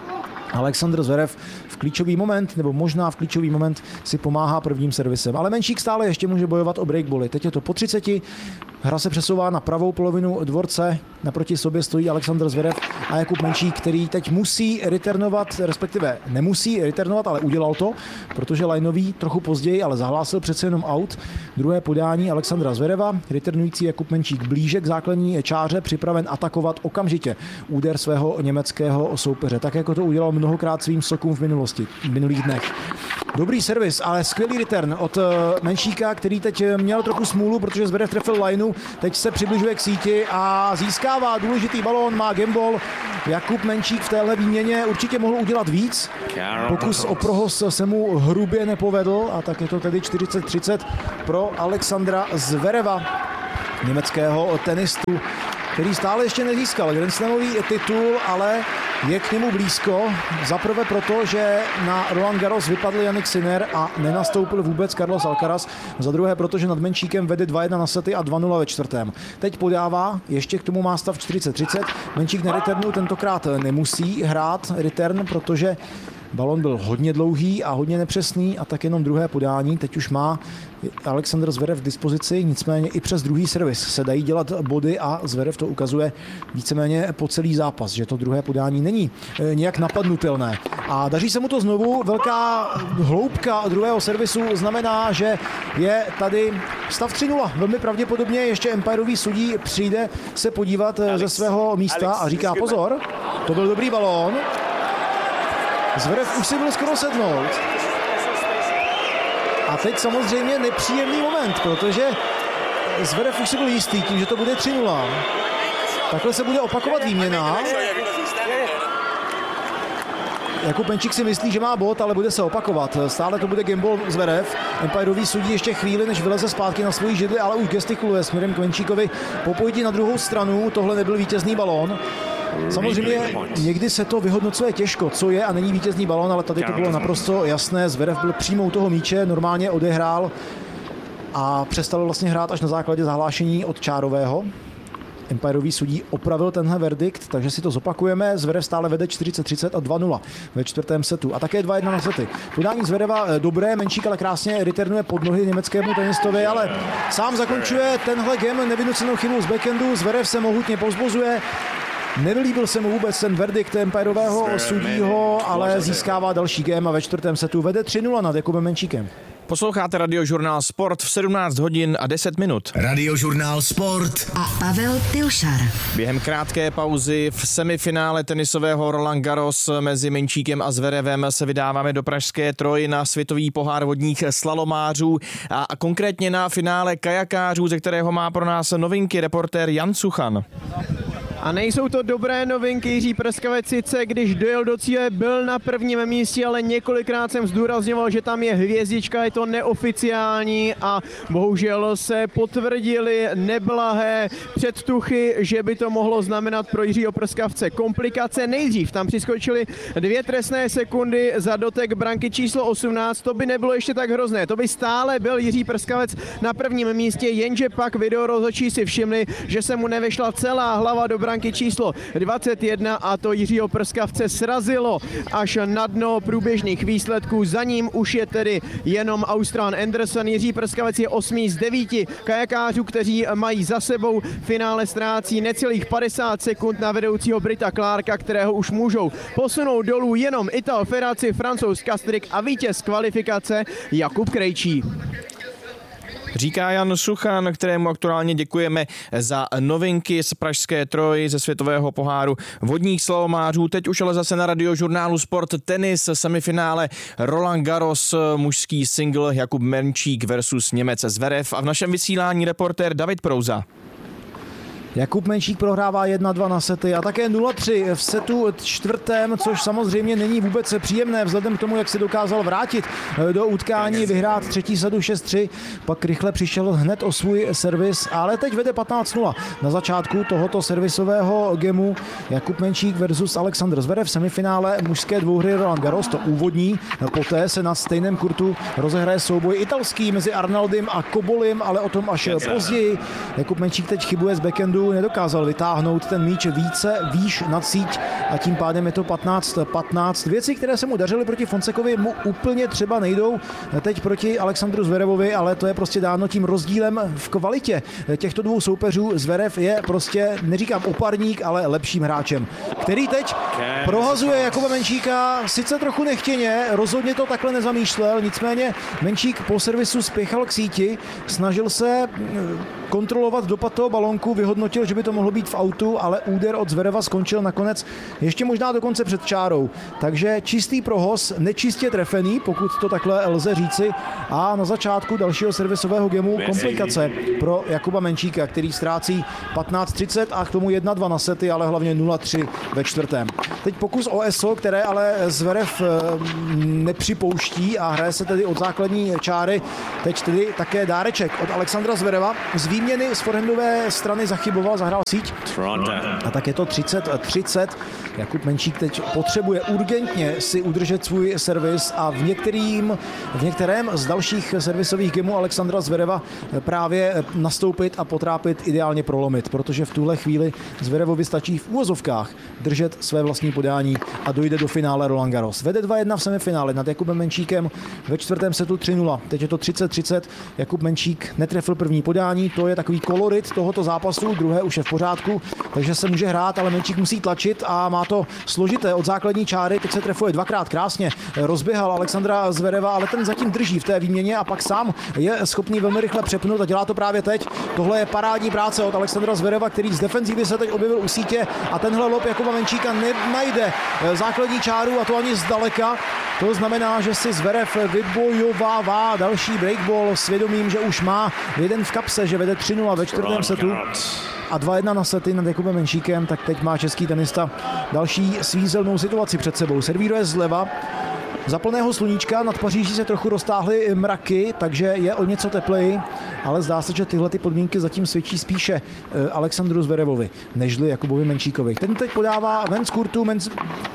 Alexandr Zverev v klíčový moment, nebo možná v klíčový moment si pomáhá prvním servisem. Ale Menčík stále ještě může bojovat o breakbally. Teď je to po třiceti, hra se přesouvá na pravou polovinu dvorce, naproti sobě stojí Alexandr Zverev a Jakub Menčík, který teď musí returnovat, respektive nemusí returnovat, ale udělal to, protože lineový trochu později, ale zahlásil přece jenom out. Druhé podání Alexandra Zvereva, returnující Jakub Menčík blíže k základní čáře, připraven atakovat okamžitě úder svého německého soupeře, tak jako to udělal mnohokrát svým sokům v minulosti, v minulých dnech. Dobrý servis, ale skvělý return od Menčíka, který teď měl trochu smůlu, protože Zverev trefil lineu, teď se přibližuje k síti a získává důležitý balón, má gameball. Jakub Menčík v téhle výměně určitě mohl udělat víc. Pokus o prohos se mu hrubě nepovedl a tak je to tedy čtyřicet třicet pro Alexandra Zvereva, německého tenistu, který stále ještě nezískal Grand Slamový titul, ale je k němu blízko. Zaprvé proto, že na Roland Garros vypadl Jannik Sinner a nenastoupil vůbec Carlos Alcaraz. Za druhé proto, že nad Menčíkem vede dva jedna na sety a dva nula ve čtvrtém. Teď podává, ještě k tomu má stav čtyřicet třicet. Menčík na returnu tentokrát nemusí hrát return, protože balon byl hodně dlouhý a hodně nepřesný a tak jenom druhé podání. Teď už má Alexandr Zverev v dispozici, nicméně i přes druhý servis se dají dělat body a Zverev to ukazuje víceméně po celý zápas, že to druhé podání není nějak napadnutelné. A daří se mu to znovu, velká hloubka druhého servisu znamená, že je tady stav tři nula. Velmi pravděpodobně ještě empirový sudí přijde se podívat ze svého místa a říká pozor, to byl dobrý balón. Zverev už si byl skoro sednout. A teď samozřejmě nepříjemný moment, protože Zverev už si byl jistý tím, že to bude tři nula. Takhle se bude opakovat výměna. Jakub Menčík si myslí, že má bod, ale bude se opakovat. Stále to bude gameball Zverev. Empirový sudí ještě chvíli, než vyleze zpátky na svoji židli, ale už gestikuluje směrem k Menčíkovi. Po pojití na druhou stranu, tohle nebyl vítězný balón. Samozřejmě někdy se to vyhodnocuje těžko, co je a není vítězný balón, ale tady to bylo naprosto jasné. Zverev byl přímo u toho míče, normálně odehrál a přestal vlastně hrát až na základě zahlášení od Čárového. Empirový sudí opravil tenhle verdikt, takže si to zopakujeme. Zverev stále vede čtyřicet třicet a dva nula ve čtvrtém setu. A také dva jedna na sety. Podání Zvereva dobré, Menčík ale krásně returnuje pod nohy německému tenistovi, ale sám zakončuje tenhle game nevynucenou chybou z backhandu. Zverev se mohutně povzbuzuje. Nevylíbil se mu vůbec ten verdikt empirového sudího, ale získává další game a ve čtvrtém setu vede tři nula nad Jakubem Menčíkem. Posloucháte Radiožurnál Sport v sedmnáct hodin a deset minut. Radiožurnál Sport a Pavel Pilšar. Během krátké pauzy v semifinále tenisového Roland Garros mezi Menčíkem a Zverevem se vydáváme do pražské Troji na světový pohár vodních slalomářů a konkrétně na finále kajakářů, ze kterého má pro nás novinky reportér Jan Suchan. A nejsou to dobré novinky. Jiří Prskavec sice, když dojel do cíle, byl na prvním místě, ale několikrát jsem zdůrazňoval, že tam je hvězdička, je to neoficiální a bohužel se potvrdily neblahé předtuchy, že by to mohlo znamenat pro Jiřího Prskavce komplikace. Nejdřív tam přiskočily dvě trestné sekundy za dotek branky číslo osmnáct, to by nebylo ještě tak hrozné, to by stále byl Jiří Prskavec na prvním místě, jenže pak videorozhodčí si všimli, že se mu nevešla celá hlava do branky číslo dvacet jedna a to Jiřího Prskavce srazilo až na dno průběžných výsledků. Za ním už je tedy jenom Austrán Anderson. Jiří Prskavec je osmý z devíti kajakářů, kteří mají za sebou finále, ztrácí necelých padesát sekund na vedoucího Brita Clarka, kterého už můžou posunout dolů jenom Ital Ferrazzi, Francouz Kastrik a vítěz kvalifikace Jakub Krejčí. Říká Jan Suchan, kterému aktuálně děkujeme za novinky z pražské Troji ze světového poháru vodních slalomářů. Teď už ale zase na Radiožurnálu Sport tenis, semifinále Roland Garros, mužský single Jakub Menčík versus Němec Zverev a v našem vysílání reportér David Prouza. Jakub Menšík prohrává jedna dva na sety a také nula tři v setu čtvrtém, což samozřejmě není vůbec příjemné vzhledem k tomu, jak se dokázal vrátit do utkání, vyhrát třetí sadu šest tři, pak rychle přišel hned o svůj servis, ale teď vede patnáct nula. Na začátku tohoto servisového gemu Jakub Menšík versus Alexandr Zverev v semifinále mužské dvouhry Roland Garros, to úvodní, poté se na stejném kurtu rozehraje souboj italský mezi Arnaldem a Kobolim, ale o tom až později. Jakub Menšík teď chybuje z backhandu, nedokázal vytáhnout ten míč více výš nad síť a tím pádem je to patnáct patnáct. Věci, které se mu dařily proti Fonsekovi, mu úplně třeba nejdou teď proti Alexandru Zverevovi, ale to je prostě dáno tím rozdílem v kvalitě těchto dvou soupeřů. Zverev je prostě, neříkám oparník, ale lepším hráčem, který teď prohazuje Jakuba Menšíka, sice trochu nechtěně, rozhodně to takhle nezamýšlel, nicméně Menšík po servisu spěchal k síti, snažil se kontrolovat dopad toho balonku, vyhodnotil, že by to mohlo být v autu, ale úder od Zvereva skončil nakonec ještě možná dokonce před čárou. Takže čistý prohoz, nečistě trefený, pokud to takhle lze říci. A na začátku dalšího servisového gemu komplikace pro Jakuba Menšíka, který ztrácí patnáct třicet a k tomu jedna dva na sety, ale hlavně nula tři ve čtvrtém. Teď pokus o es o, které ale Zverev nepřipouští a hraje se tedy od základní čáry. Teď tedy také dáreček od Alexandra Zvereva. Z výměny z forehandové strany zachyboval, zahrál síť. A tak je to třicet třicet. Jakub Menšík teď potřebuje urgentně si udržet svůj servis a v, některým, v některém z dalších servisových gemů Alexandra Zvereva právě nastoupit a potrápit, ideálně prolomit, protože v tuhle chvíli Zverevovi stačí v úvozovkách držet své vlastní podání a dojde do finále Roland Garros. Vede dva jedna v semifinále nad Jakubem Menšíkem ve čtvrtém setu tři nula. Teď je to třicet třicet. Jakub Menšík netrefil první podání, to je takový kolorit tohoto zápasu, druhé už je v pořádku, takže se může hrát, ale Menšík musí tlačit a má to složité od základní čáry. Teď se trefuje dvakrát krásně, rozběhal Alexandra Zvereva, ale ten zatím drží v té výměně a pak sám je schopný velmi rychle přepnout a dělá to právě teď. Tohle je parádní práce od Alexandra Zvereva, který z defenzívy se teď objevil u sítě a tenhle lob Jakuba Menšíka nenajde základní čáru a to ani zdaleka. To znamená, že si Zverev vybojovává další breakball s vědomím, že už má jeden v kapse, že vede tři nula ve čtvrtém setu a dva jedna na sety nad Jakubem Menšíkem, tak teď má český tenista další svízelnou situaci před sebou. Servíruje zleva, za plného sluníčka nad Paříží se trochu roztáhly mraky, takže je o něco tepleji, ale zdá se, že tyhle ty podmínky zatím svědčí spíše Alexandru Zverevovi, nežli Jakubovi Menšíkovi. Ten teď podává ven z kurtu, men...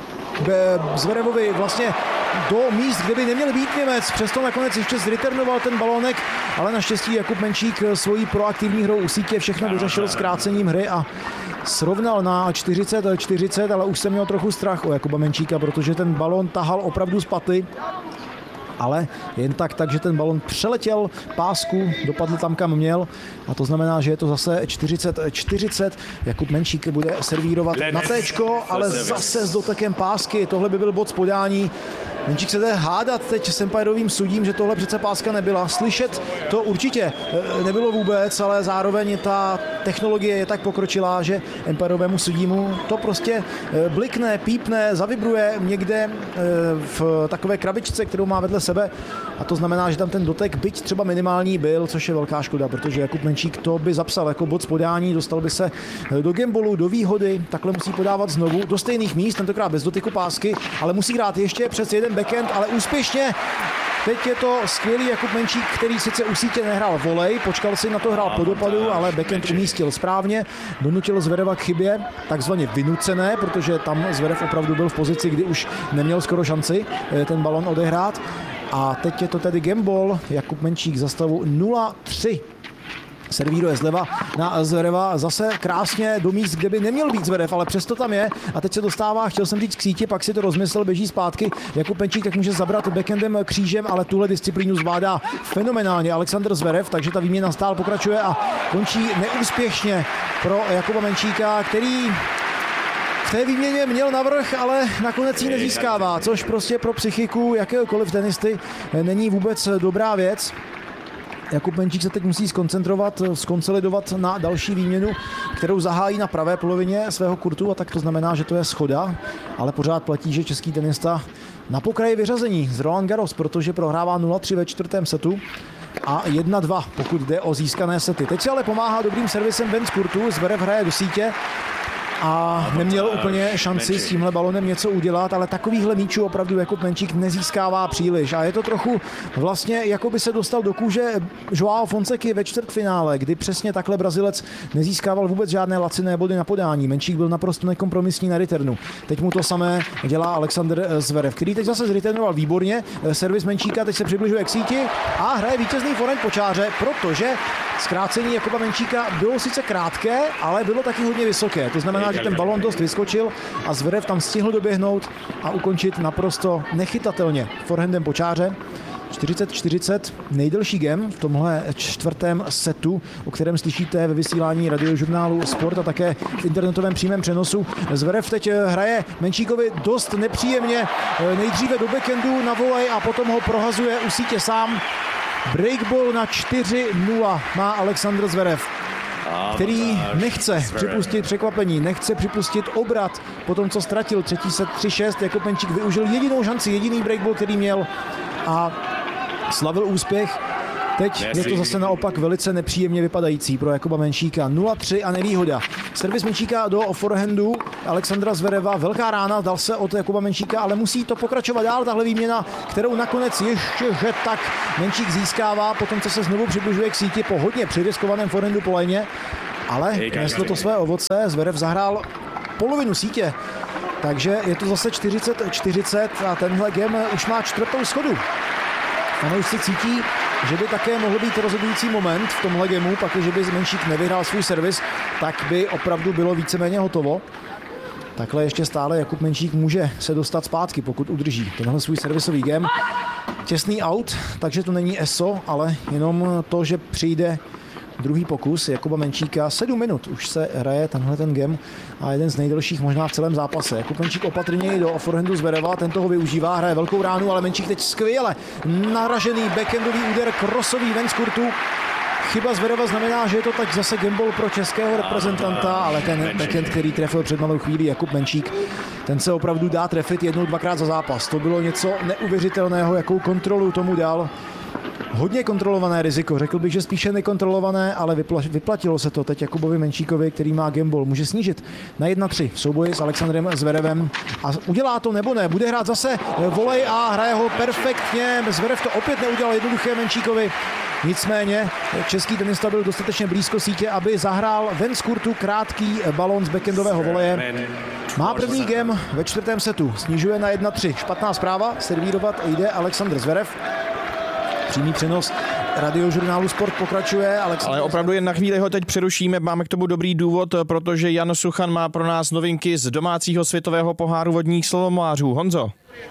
Zverevovi vlastně do míst, kde by neměl být Němec. Přesto nakonec ještě zreturnoval ten balónek, ale naštěstí Jakub Menšík svojí proaktivní hrou u sítě všechno vyřešil zkrácením hry a srovnal na čtyřicet čtyřicet, ale už jsem měl trochu strach o Jakuba Menšíka, protože ten balón tahal opravdu z paty. Ale jen tak, takže ten balon přeletěl pásku, dopadl tam, kam měl a to znamená, že je to zase čtyřicet čtyřicet. Jakub Menšík bude servírovat na téčko, ale zase s dotekem pásky. Tohle by byl bod z podání. Menšík se jde hádat teď s empirovým sudím, že tohle přece páska nebyla. Slyšet to určitě nebylo vůbec, ale zároveň ta technologie je tak pokročilá, že empirovému sudímu to prostě blikne, pípne, zavibruje někde v takové krabičce, kterou má vedle sebe a to znamená, že tam ten dotek, byť třeba minimální, byl, což je velká škoda, protože Jakub Menšík to by zapsal jako bod z podání, dostal by se do gambolu, do výhody, takhle musí podávat znovu do stejných míst, tentokrát bez dotyku pásky, ale musí hrát ještě přes jeden backhand, ale úspěšně. Teď je to skvělý Jakub Menšík, který sice u sítě nehrál volej, počkal si na to, hrál po dopadu, ale backhand umístil správně, donutil Zvereva k chybě, takzvaně vynucené, protože tam Zverev opravdu byl v pozici, kdy už neměl skoro šanci ten balon odehrát. A teď je to tedy gamble, Jakub Menšík za stavu nula tři. Servíruje zleva na Zvereva, zase krásně do míst, kde by neměl být Zverev, ale přesto tam je a teď se dostává, chtěl jsem říct k síti, pak si to rozmyslel, běží zpátky. Jakub Menšík tak může zabrat backhandem křížem, ale tuhle disciplínu zvládá fenomenálně Alexandr Zverev, takže ta výměna stál pokračuje a končí neúspěšně pro Jakuba Menšíka, který v té výměně měl navrch, ale nakonec ji nezískává, což prostě pro psychiku jakéhokoliv tenisty není vůbec dobrá věc. Jakub Menšík se teď musí skoncentrovat, skonsolidovat na další výměnu, kterou zahájí na pravé polovině svého kurtu a tak to znamená, že to je schoda, ale pořád platí, že český tenista na pokraji vyřazení z Roland Garros, protože prohrává nula tři ve čtvrtém setu a jedna dva, pokud jde o získané sety. Teď si ale pomáhá dobrým servisem Ben z kurtu, Zverev hraje do sítě a neměl úplně šanci s tímhle balonem něco udělat, ale takovýchhle míčů opravdu Jakub Menčík nezískává příliš a je to trochu vlastně, jako by se dostal do kůže Joao Fonseky ve čtvrtfinále, kdy přesně takhle Brazilec nezískával vůbec žádné laciné body na podání. Menčík byl naprosto nekompromisní na returnu. Teď mu to samé dělá Alexander Zverev, který teď zase zreturnoval výborně. Servis Menčíka teď se přibližuje k síti a hraje vítězný forehand po čáře, protože zkrácení Jakuba Menčíka bylo sice krátké, ale bylo taky hodně vysoké. To znamená, že ten balon dost vyskočil a Zverev tam stihl doběhnout a ukončit naprosto nechytatelně forehandem po čáře. čtyřicet čtyřicet, nejdelší game v tomhle čtvrtém setu, o kterém slyšíte ve vysílání radiožurnálu Sport a také v internetovém přímém přenosu. Zverev teď hraje Menčíkovi dost nepříjemně, nejdříve do backhandu na volej a potom ho prohazuje u sítě sám. Breakball na čtyři nula má Alexander Zverev, který nechce připustit překvapení, nechce připustit obrat po tom, co ztratil třetí set tři šest. Jakub Menčík využil jedinou šanci, jediný breakball, který měl a slavil úspěch. Teď je to zase naopak velice nepříjemně vypadající pro Jakuba Menčíka. nula tři a nevýhoda. Servis Menčíka do forehandu Alexandra Zvereva. Velká rána, dal se od Jakuba Menčíka, ale musí to pokračovat dál, tahle výměna, kterou nakonec ještě že tak Menčík získává, potom co se znovu přibližuje k síti po hodně přiriskovaném forehandu po léně. Ale neslo to své ovoce, Zverev zahrál polovinu sítě. Takže je to zase čtyřicet čtyřicet a tenhle game už má čtvrtou schodu. Fanoušci cítí, že by také mohl být rozhodující moment v tomhle gameu, pakliže by Menčík nevyhrál svůj servis, tak by opravdu bylo víceméně hotovo. Takhle ještě stále Jakub Menčík může se dostat zpátky, pokud udrží tenhle svůj servisový game. Těsný out, takže to není E S O, ale jenom to, že přijde druhý pokus Jakuba Menčíka. Sedm minut už se hraje tenhle ten game a jeden z nejdelších možná v celém zápase. Jakub Menčík opatrněji do forehandu Zvereva, ten toho využívá, hraje velkou ránu, ale Menčík teď skvěle naražený backhandový úder, krosový ven z kurtu. Chyba Zvereva znamená, že je to tak zase gamble pro českého reprezentanta, ale ten backhand, který trefil před malou chvílí Jakub Menčík, ten se opravdu dá trefit jednou, dvakrát za zápas. To bylo něco neuvěřitelného, jakou kontrolu tomu dal. Hodně kontrolované riziko, řekl bych, že spíše nekontrolované, ale vyplatilo se to teď Jakubovi Menčíkovi, který má gamble. Může snížit na jedna tři v souboji s Alexandrem Zverevem a udělá to nebo ne. Bude hrát zase volej a hraje ho perfektně. Zverev to opět neudělal jednoduché Menčíkovi. Nicméně český tenista byl dostatečně blízko sítě, aby zahrál ven z kurtu krátký balón z backhandového voleje. Má první game ve čtvrtém setu, snižuje na jedna tři. Špatná zpráva, servírovat jde Alexandr Zverev. Přímý přenos radiožurnálu Sport pokračuje. Alexandr... Ale opravdu jen na chvíli ho teď přerušíme. Máme k tomu dobrý důvod, protože Jan Suchan má pro nás novinky z domácího světového poháru vodních slalomářů. Honzo.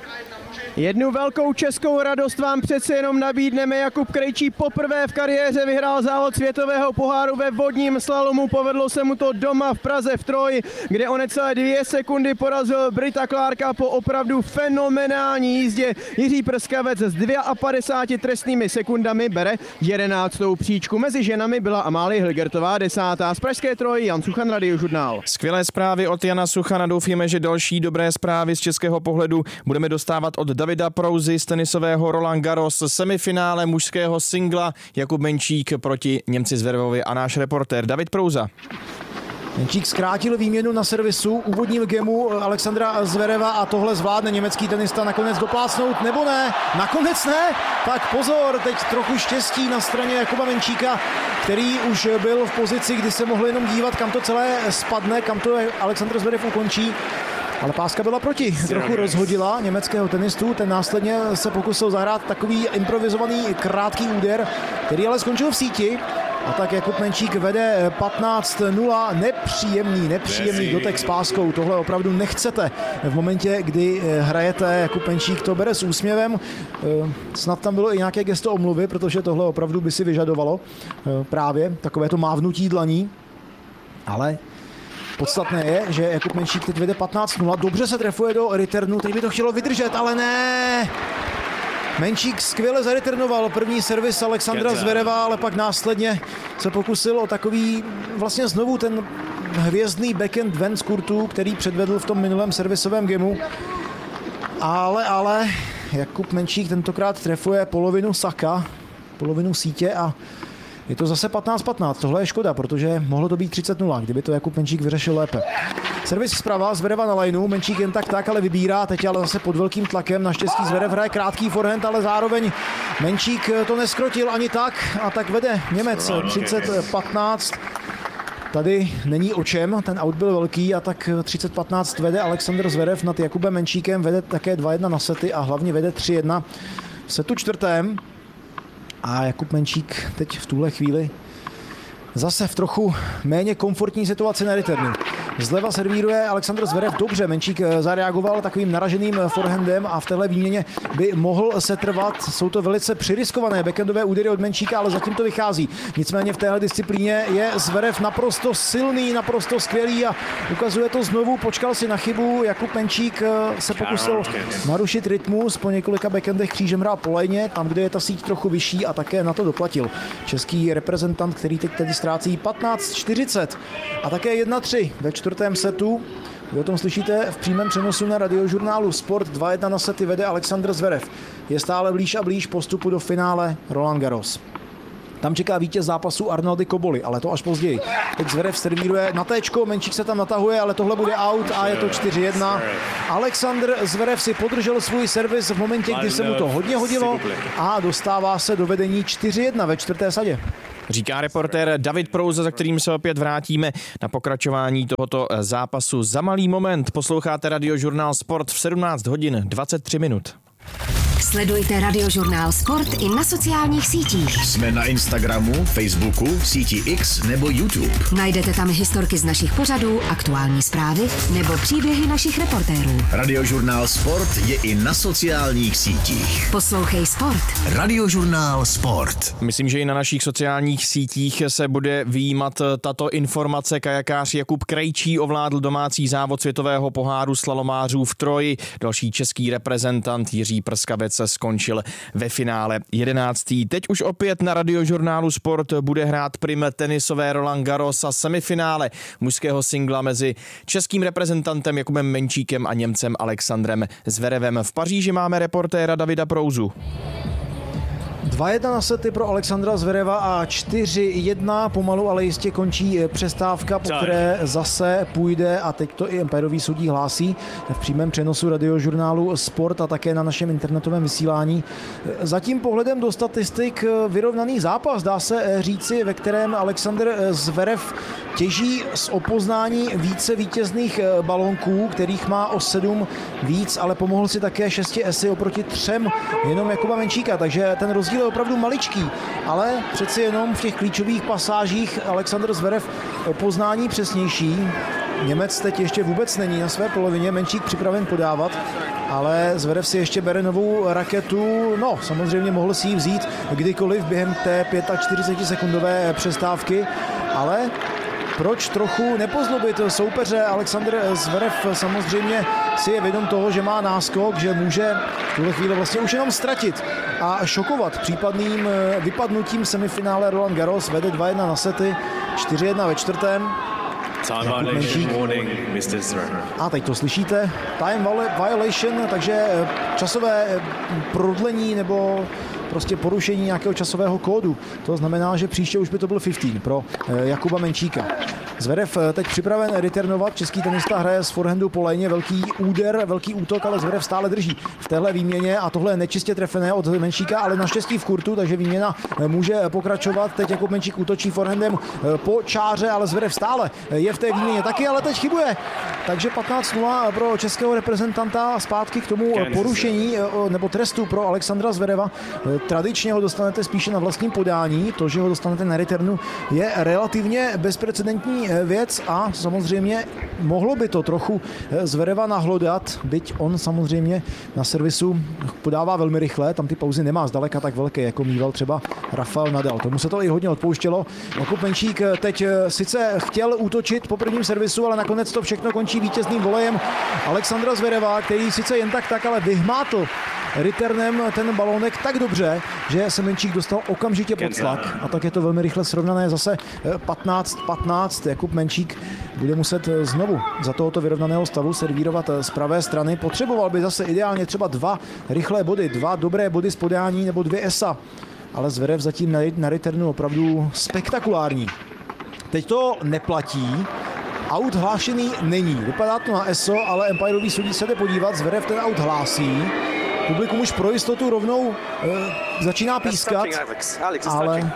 Jednu velkou českou radost vám přece jenom nabídneme. Jakub Krejčí poprvé v kariéře vyhrál závod světového poháru ve vodním slalomu. Povedlo se mu to doma v Praze v Troji, kde o necelé dvě sekundy porazil Brita Clarka po opravdu fenomenální jízdě. Jiří Prskavec s padesát dvě trestnými sekundami bere jedenáctou příčku. Mezi ženami byla Amálie Hilgertová desátá. Z pražské Troji Jan Suchan, Radiožurnál. Skvělé zprávy od Jana Suchana. Doufíme, že další dobré zprávy z českého pohledu budeme dostávat od Davida Prouzy z tenisového Roland Garros, semifinále mužského singla Jakub Menčík proti Němci Zverevovi a náš reportér David Prouza. Menčík zkrátil výměnu na servisu úvodním gemu Alexandra Zvereva a tohle zvládne německý tenista nakonec doplácnout, nebo ne? Nakonec ne? Tak pozor, teď trochu štěstí na straně Jakuba Menčíka, který už byl v pozici, kdy se mohl jenom dívat, kam to celé spadne, kam to Alexandr Zverev ukončí. Ale páska byla proti, trochu rozhodila německého tenistu, ten následně se pokusil zahrát takový improvizovaný krátký úder, který ale skončil v síti. A tak Jakub Menčík vede patnáct nula, nepříjemný, nepříjemný dotek s páskou, tohle opravdu nechcete v momentě, kdy hrajete. Jakub Menčík to bere s úsměvem, snad tam bylo i nějaké gesto omluvy, protože tohle opravdu by si vyžadovalo právě takovéto mávnutí dlaní, ale podstatné je, že Jakub Menčík teď vede patnáct nula, dobře se trefuje do returnu, teď by to chtělo vydržet, ale ne! Menčík skvěle zareturnoval první servis Alexandra Zvereva, ale pak následně se pokusil o takový vlastně znovu ten hvězdný backhand ven z kurtu, který předvedl v tom minulém servisovém gameu. Ale, ale Jakub Menčík tentokrát trefuje polovinu saka polovinu sítě a je to zase patnáct patnáct. Tohle je škoda, protože mohlo to být třicet nula, kdyby to Jakub Menčík vyřešil lépe. Servis zprava, Zverev na lineu, Menčík jen tak tak, ale vybírá, teď ale zase pod velkým tlakem, naštěstí Zverev hraje krátký forehand, ale zároveň Menčík to neskrotil ani tak a tak vede Němec třicet patnáct. Tady není o čem, ten out byl velký a tak třicet patnáct vede Alexander Zverev nad Jakubem Menčíkem, vede také dva jedna na sety a hlavně vede tři jedna v setu čtvrtém. A Jakub Menčík teď v tuhle chvíli zase v trochu méně komfortní situaci na returnu. Zleva servíruje Alexander Zverev dobře, Menčík zareagoval takovým naraženým forehandem a v téhle výměně by mohl setrvat. Jsou to velice přiriskované backendové údery od Menčíka, ale zatím to vychází. Nicméně v téhle disciplíně je Zverev naprosto silný, naprosto skvělý a ukazuje to znovu, počkal si na chybu. Jakub Menčík se pokusil narušit rytmus, po několika backendech křížem hrál po lajně, tam, kde je ta síť trochu vyšší a také na to doplatil. Český reprezentant, který teď tedy ztrácí patnáct čtyřicet a také jedna tři ve čtvrtém setu. Vy o tom slyšíte v přímém přenosu na radiožurnálu Sport. dva jedna na sety vede Alexander Zverev. Je stále blíž a blíž postupu do finále Roland Garros. Tam čeká vítěz zápasu Arnoldy Cobolli, ale to až později. Teď Zverev servíruje na téčko, Menčík se tam natahuje, ale tohle bude out a je to čtyři jedna. Alexander Zverev si podržel svůj servis v momentě, kdy se mu to hodně hodilo a dostává se do vedení čtyři jedna ve čtvrté sadě. Říká reportér David Prouza, za kterým se opět vrátíme na pokračování tohoto zápasu. Za malý moment posloucháte Radiožurnál Sport v sedmnáct hodin dvacet tři minut. Sledujte Radiožurnál Sport i na sociálních sítích. Jsme na Instagramu, Facebooku, síti X nebo YouTube. Najdete tam historky z našich pořadů, aktuální zprávy nebo příběhy našich reportérů. Radiožurnál Sport je i na sociálních sítích. Poslouchej Sport. Radiožurnál Sport. Myslím, že i na našich sociálních sítích se bude vyjímat tato informace. Kajakář Jakub Krejčí ovládl domácí závod světového poháru slalomářů v Troji. Další český reprezentant Jiří Prskavec skončil ve finále jedenáctý. Teď už opět na Radiožurnálu Sport bude hrát prim tenisové Roland Garros a semifinále mužského singla mezi českým reprezentantem Jakubem Menčíkem a Němcem Alexandrem Zverevem. V Paříži máme reportéra Davida Prouzu. dva jedna na sety pro Alexandra Zvereva a čtyři jedna. Pomalu, ale jistě končí přestávka, po které zase půjde, a teď to i empirový sudí hlásí v přímém přenosu Radiožurnálu Sport a také na našem internetovém vysílání. Zatím pohledem do statistik vyrovnaný zápas, dá se říci, ve kterém Alexander Zverev těží z opoznání více vítězných balonků, kterých má o sedm víc, ale pomohl si také šesti esy oproti třem jenom Jakuba Menčíka, takže ten rozdíl je opravdu maličký, ale přeci jenom v těch klíčových pasážích Alexander Zverev o poznání přesnější. Němec teď ještě vůbec není na své polovině, Menčík připraven podávat, ale Zverev si ještě bere novou raketu. No, samozřejmě mohl si ji vzít kdykoliv během té čtyřicet pět sekundové přestávky, ale proč trochu nepozlobit soupeře? Alexander Zverev samozřejmě si je vědom toho, že má náskok, že může v tuhle chvíli vlastně už jenom ztratit a šokovat případným vypadnutím semifinále Roland Garros. Vede dva jedna na sety, čtyři jedna ve čtvrtém. A teď to slyšíte, time violation, takže časové prodlení nebo prostě porušení nějakého časového kódu. To znamená, že příště už by to byl patnáct pro Jakuba Menčíka. Zverev teď připraven returnovat, český tenista hraje z forehandu po lajně, velký úder, velký útok, ale Zverev stále drží v téhle výměně a tohle je nečistě trefené od Menčíka, ale naštěstí v kurtu, takže výměna může pokračovat. Teď Jakub Menčík útočí forehandem po čáře, ale Zverev stále je v té výměně taky, ale teď chybuje. Takže patnáct nula pro českého reprezentanta, zpátky k tomu porušení nebo trestu pro Alexandra Zvereva. Tradičně ho dostanete spíše na vlastním podání, to, že ho dostanete na returnu, je relativně bezprecedentní věc a samozřejmě mohlo by to trochu Zvereva nahlodat, byť on samozřejmě na servisu podává velmi rychle, tam ty pauzy nemá zdaleka tak velké, jako mýval třeba Rafael Nadal. Tomu se to i hodně odpouštělo. Jakub Menčík teď sice chtěl útočit po prvním servisu, ale nakonec to všechno končí vítězným volejem Alexandra Zvereva, který sice jen tak tak, ale vyhmátl returnem ten balónek tak dobře, že se Menčík dostal okamžitě pod tlak a tak je to velmi rychle srovnané zase patnáct patnáct. Jakub Menčík bude muset znovu za tohoto vyrovnaného stavu servírovat z pravé strany. Potřeboval by zase ideálně třeba dva rychlé body, dva dobré body z podání nebo dvě esa. ale Zverev zatím na, na returnu opravdu spektakulární. Teď to neplatí, aut hlášený není. Vypadá to na E S O, ale Empirový sudí se jde podívat, Zverev ten aut hlásí. Publikum už pro jistotu rovnou e, začíná pískat, ale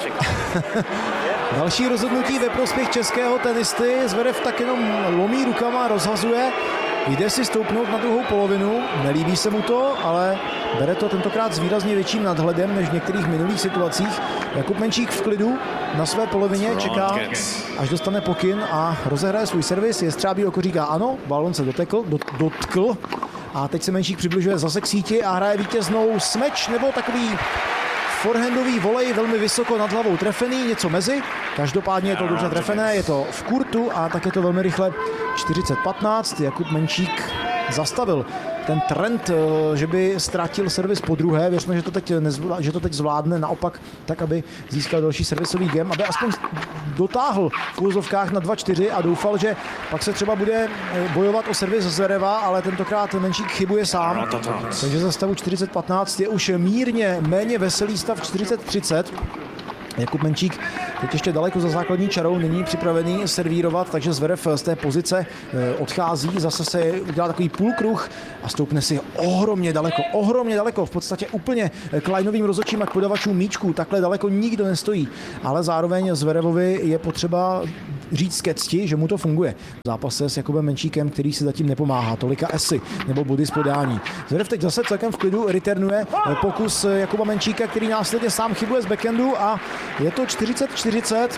další rozhodnutí ve prospěch českého tenisty. Zverev tak jenom lomí rukama, rozhazuje, jde si stoupnout na druhou polovinu, nelíbí se mu to, ale bere to tentokrát s výrazně větším nadhledem než v některých minulých situacích. Jakub Menčík v klidu na své polovině čeká, až dostane pokyn a rozehraje svůj servis. Jestřábí oko říká ano, balon se dotekl, dot, dotkl. A teď se Menčík přibližuje zase k síti a hraje vítěznou smeč nebo takový forehandový volej velmi vysoko nad hlavou trefený, něco mezi. Každopádně je to dobře trefené, je to v kurtu a tak je to velmi rychle čtyřicet patnáct. Jakub Menčík zastavil ten trend, že by ztratil servis po druhé. Věřme, že to teď, nezvlá, že to teď zvládne naopak tak, aby získal další servisový game, aby aspoň dotáhl v úzovkách na dva čtyři a doufal, že pak se třeba bude bojovat o servis Zvereva, ale tentokrát Menčík chybuje sám. Takže za stavu čtyřicet patnáct je už mírně méně veselý stav čtyřicet třicet. Jakub Menčík teď ještě daleko za základní čarou, není připravený servírovat, takže Zverev z té pozice odchází, zase se udělá takový půlkruh a stoupne si ohromně daleko, ohromně daleko, v podstatě úplně k lineovým rozhodčím a k podavačům míčků, takhle daleko nikdo nestojí, ale zároveň Zverevovi je potřeba říct ke cti, že mu to funguje. V zápase s Jakubem Menčíkem, který si zatím nepomáhá, tolika esy nebo body z podání. Zverev teď zase celkem v klidu returnuje pokus Jakuba Menčíka, který následně sám chybuje z backhandu a je to čtyřicet čtyřicet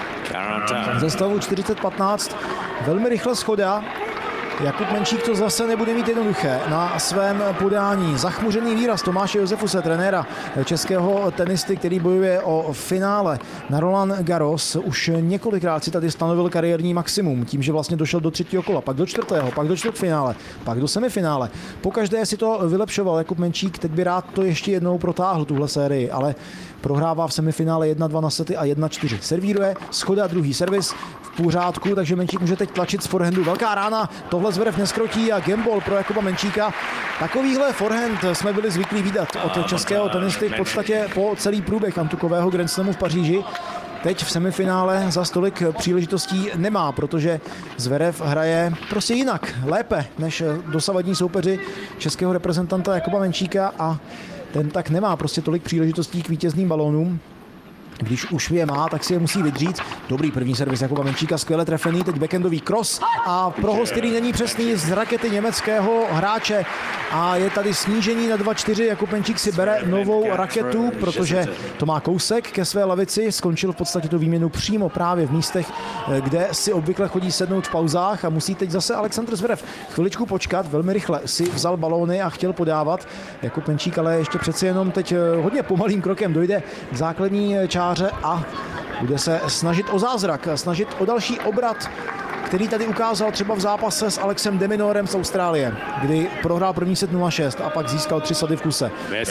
ze stavu čtyřicet patnáct. Velmi rychle schoda. Jakub Menčík to zase nebude mít jednoduché na svém podání. Zachmuřený výraz Tomáše Josefuse, trenéra českého tenisty, který bojuje o finále na Roland Garros. Už několikrát si tady stanovil kariérní maximum tím, že vlastně došel do třetího kola, pak do čtvrtého, pak do čtvrtfinále, pak do semifinále. Pokaždé si to vylepšoval Jakub Menčík, teď by rád to ještě jednou protáhl, tuhle sérii, ale prohrává v semifinále jedna dva na sety a jedna čtyři. Servíruje, schoda, druhý servis v pořádku, takže Menčík může teď tlačit z forehandu. Velká rána, tohle Zverev neskrotí a gameball pro Jakuba Menčíka. Takovýhle forehand jsme byli zvyklí vidět od českého tenisty v podstatě po celý průběh antukového Grand Slamu v Paříži. Teď v semifinále za stolik příležitostí nemá, protože Zverev hraje prostě jinak, lépe než dosavadní soupeři českého reprezentanta Jakuba Menčíka a ten tak nemá prostě tolik příležitostí k vítězným balónům. Když už je má, tak si je musí vydřít. Dobrý první servis Jakuba Menčíka, skvěle trefený, teď backendový cross a prohoz, který není přesný z rakety německého hráče a je tady snížení na dva čtyři. Jakub Menčík si bere novou raketu, protože to má kousek ke své lavici, skončil v podstatě tu výměnu přímo právě v místech, kde si obvykle chodí sednout v pauzách a musí teď zase Alexandr Zverev chviličku počkat, velmi rychle si vzal balóny a chtěl podávat. Jakub Menčík ale ještě přeci jenom teď hodně pomalým krokem dojde k základní části a bude se snažit o zázrak, snažit o další obrat, který tady ukázal třeba v zápase s Alexem de Minorem z Austrálie, kdy prohrál první set nula šest a pak získal tři sady v kuse.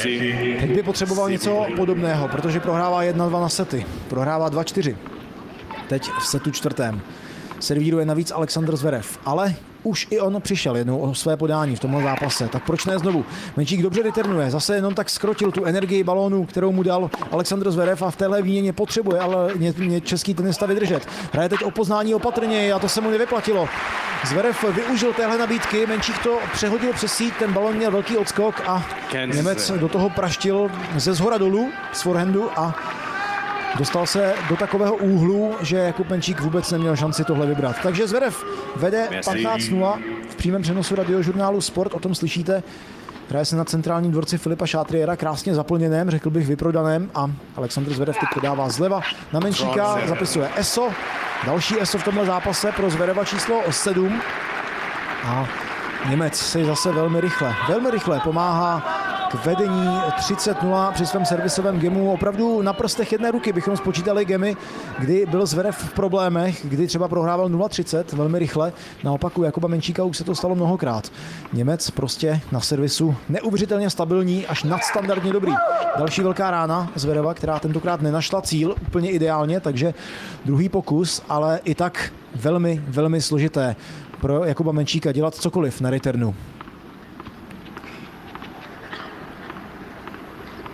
Teď by potřeboval něco podobného, protože prohrává jedna dva na sety, prohrává dva čtyři. Teď v setu čtvrtém. Servíruje navíc Alexandr Zverev, ale už i on přišel jednou o své podání v tomhle zápase, tak proč ne znovu? Menčík dobře returnuje, zase jenom tak skrotil tu energii balónu, kterou mu dal Alexandr Zverev a v téhle výměně potřebuje, ale mě český tenista vydržet. Hraje teď o poznání opatrně a to se mu nevyplatilo. Zverev využil téhle nabídky, Menčík to přehodil přes síť, ten balón měl velký odskok a Němec do toho praštil ze zhora dolů z forehandu a dostal se do takového úhlu, že Jakub Menčík vůbec neměl šanci tohle vybrat. Takže Zverev vede patnáct nula v přímém přenosu radiožurnálu Sport, o tom slyšíte. Hraje se na centrálním dvorci Filipa Šátriéra, krásně zaplněném, řekl bych vyprodaném a Alexandr Zverev teď podává zleva na Menčíka, zapisuje E S O. Další E S O v tomhle zápase pro Zvereva číslo sedm. A Němec si zase velmi rychle, velmi rychle pomáhá k vedení třicet nula při svém servisovém gemu. Opravdu na prstech jedné ruky bychom spočítali gemy, kdy byl Zverev v problémech, kdy třeba prohrával nula třicet velmi rychle. Naopak u Jakuba Menčíka už se to stalo mnohokrát. Němec prostě na servisu neuvěřitelně stabilní, až nadstandardně dobrý. Další velká rána Zvereva, která tentokrát nenašla cíl úplně ideálně, takže druhý pokus, ale i tak velmi, velmi složité pro Jakuba Menčíka dělat cokoliv na returnu.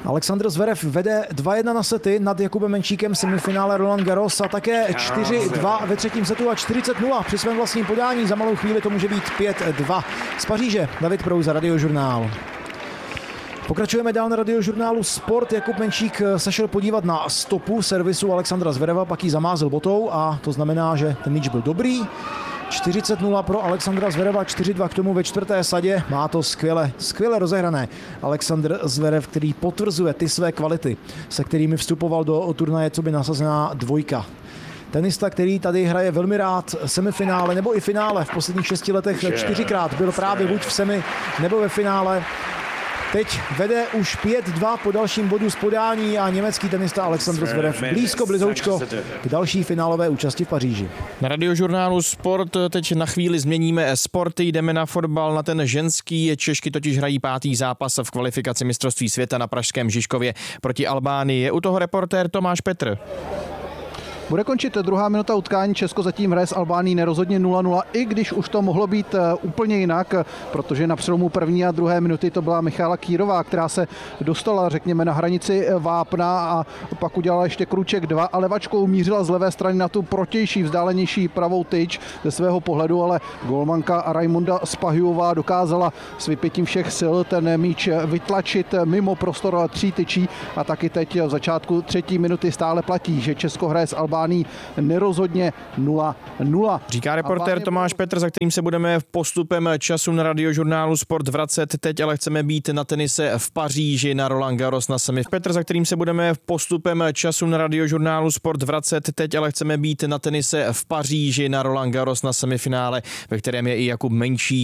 Alexandr Zverev vede dva jedna na sety nad Jakubem Menčíkem, semifinále Roland Garros a také čtyři dva ve třetím setu a čtyřicet nula při svém vlastním podání. Za malou chvíli to může být pět dva. Z Paříže David Prouza, Radiožurnál. Pokračujeme dál na Radiožurnálu Sport. Jakub Menčík se šel podívat na stopu servisu Alexandra Zvereva, pak ji zamázl botou a to znamená, že ten míč byl dobrý. čtyřicet nula pro Alexandra Zvereva, čtyři dva k tomu ve čtvrté sadě. Má to skvěle, skvěle rozehrané. Alexandr Zverev, který potvrzuje ty své kvality, se kterými vstupoval do turnaje, co by nasazená dvojka. Tenista, který tady hraje velmi rád semifinále nebo i finále. V posledních šesti letech čtyřikrát byl právě buď v semi nebo ve finále. Teď vede už pět dva po dalším bodu z podání a německý tenista Alexandr Zverev blízko blizoučko k další finálové účasti v Paříži. Na Radiožurnálu Sport teď na chvíli změníme sporty, jdeme na fotbal, na ten ženský. Češky totiž hrají pátý zápas v kvalifikaci mistrovství světa na pražském Žižkově proti Albánii. Je u toho reportér Tomáš Petr. Bude končit druhá minuta utkání. Česko zatím hraje s Albánií nerozhodně nula nula, i když už to mohlo být úplně jinak, protože na přelomu první a druhé minuty to byla Michála Kýrová, která se dostala, řekněme, na hranici vápna a pak udělala ještě kruček dva a levačkou mířila z levé strany na tu protější, vzdálenější pravou tyč ze svého pohledu, ale golmanka Raimonda Spahiová dokázala s vypětím všech sil ten míč vytlačit mimo prostor tří tyčí a taky teď v začátku třetí minuty stále platí, že Česko hraje s Albánií nerozhodně nula nula. Říká reportér Tomáš Petr, za kterým se budeme postupem času na Radiožurnálu Sport vracet. Teď ale chceme být na tenise v Paříži na Roland Garros na semi. Petr, za kterým se budeme postupem času na Radiožurnálu Sport vracet. Teď ale chceme být na tenise v Paříži na Roland Garros na semifinále, ve kterém je i Jakub Menčík.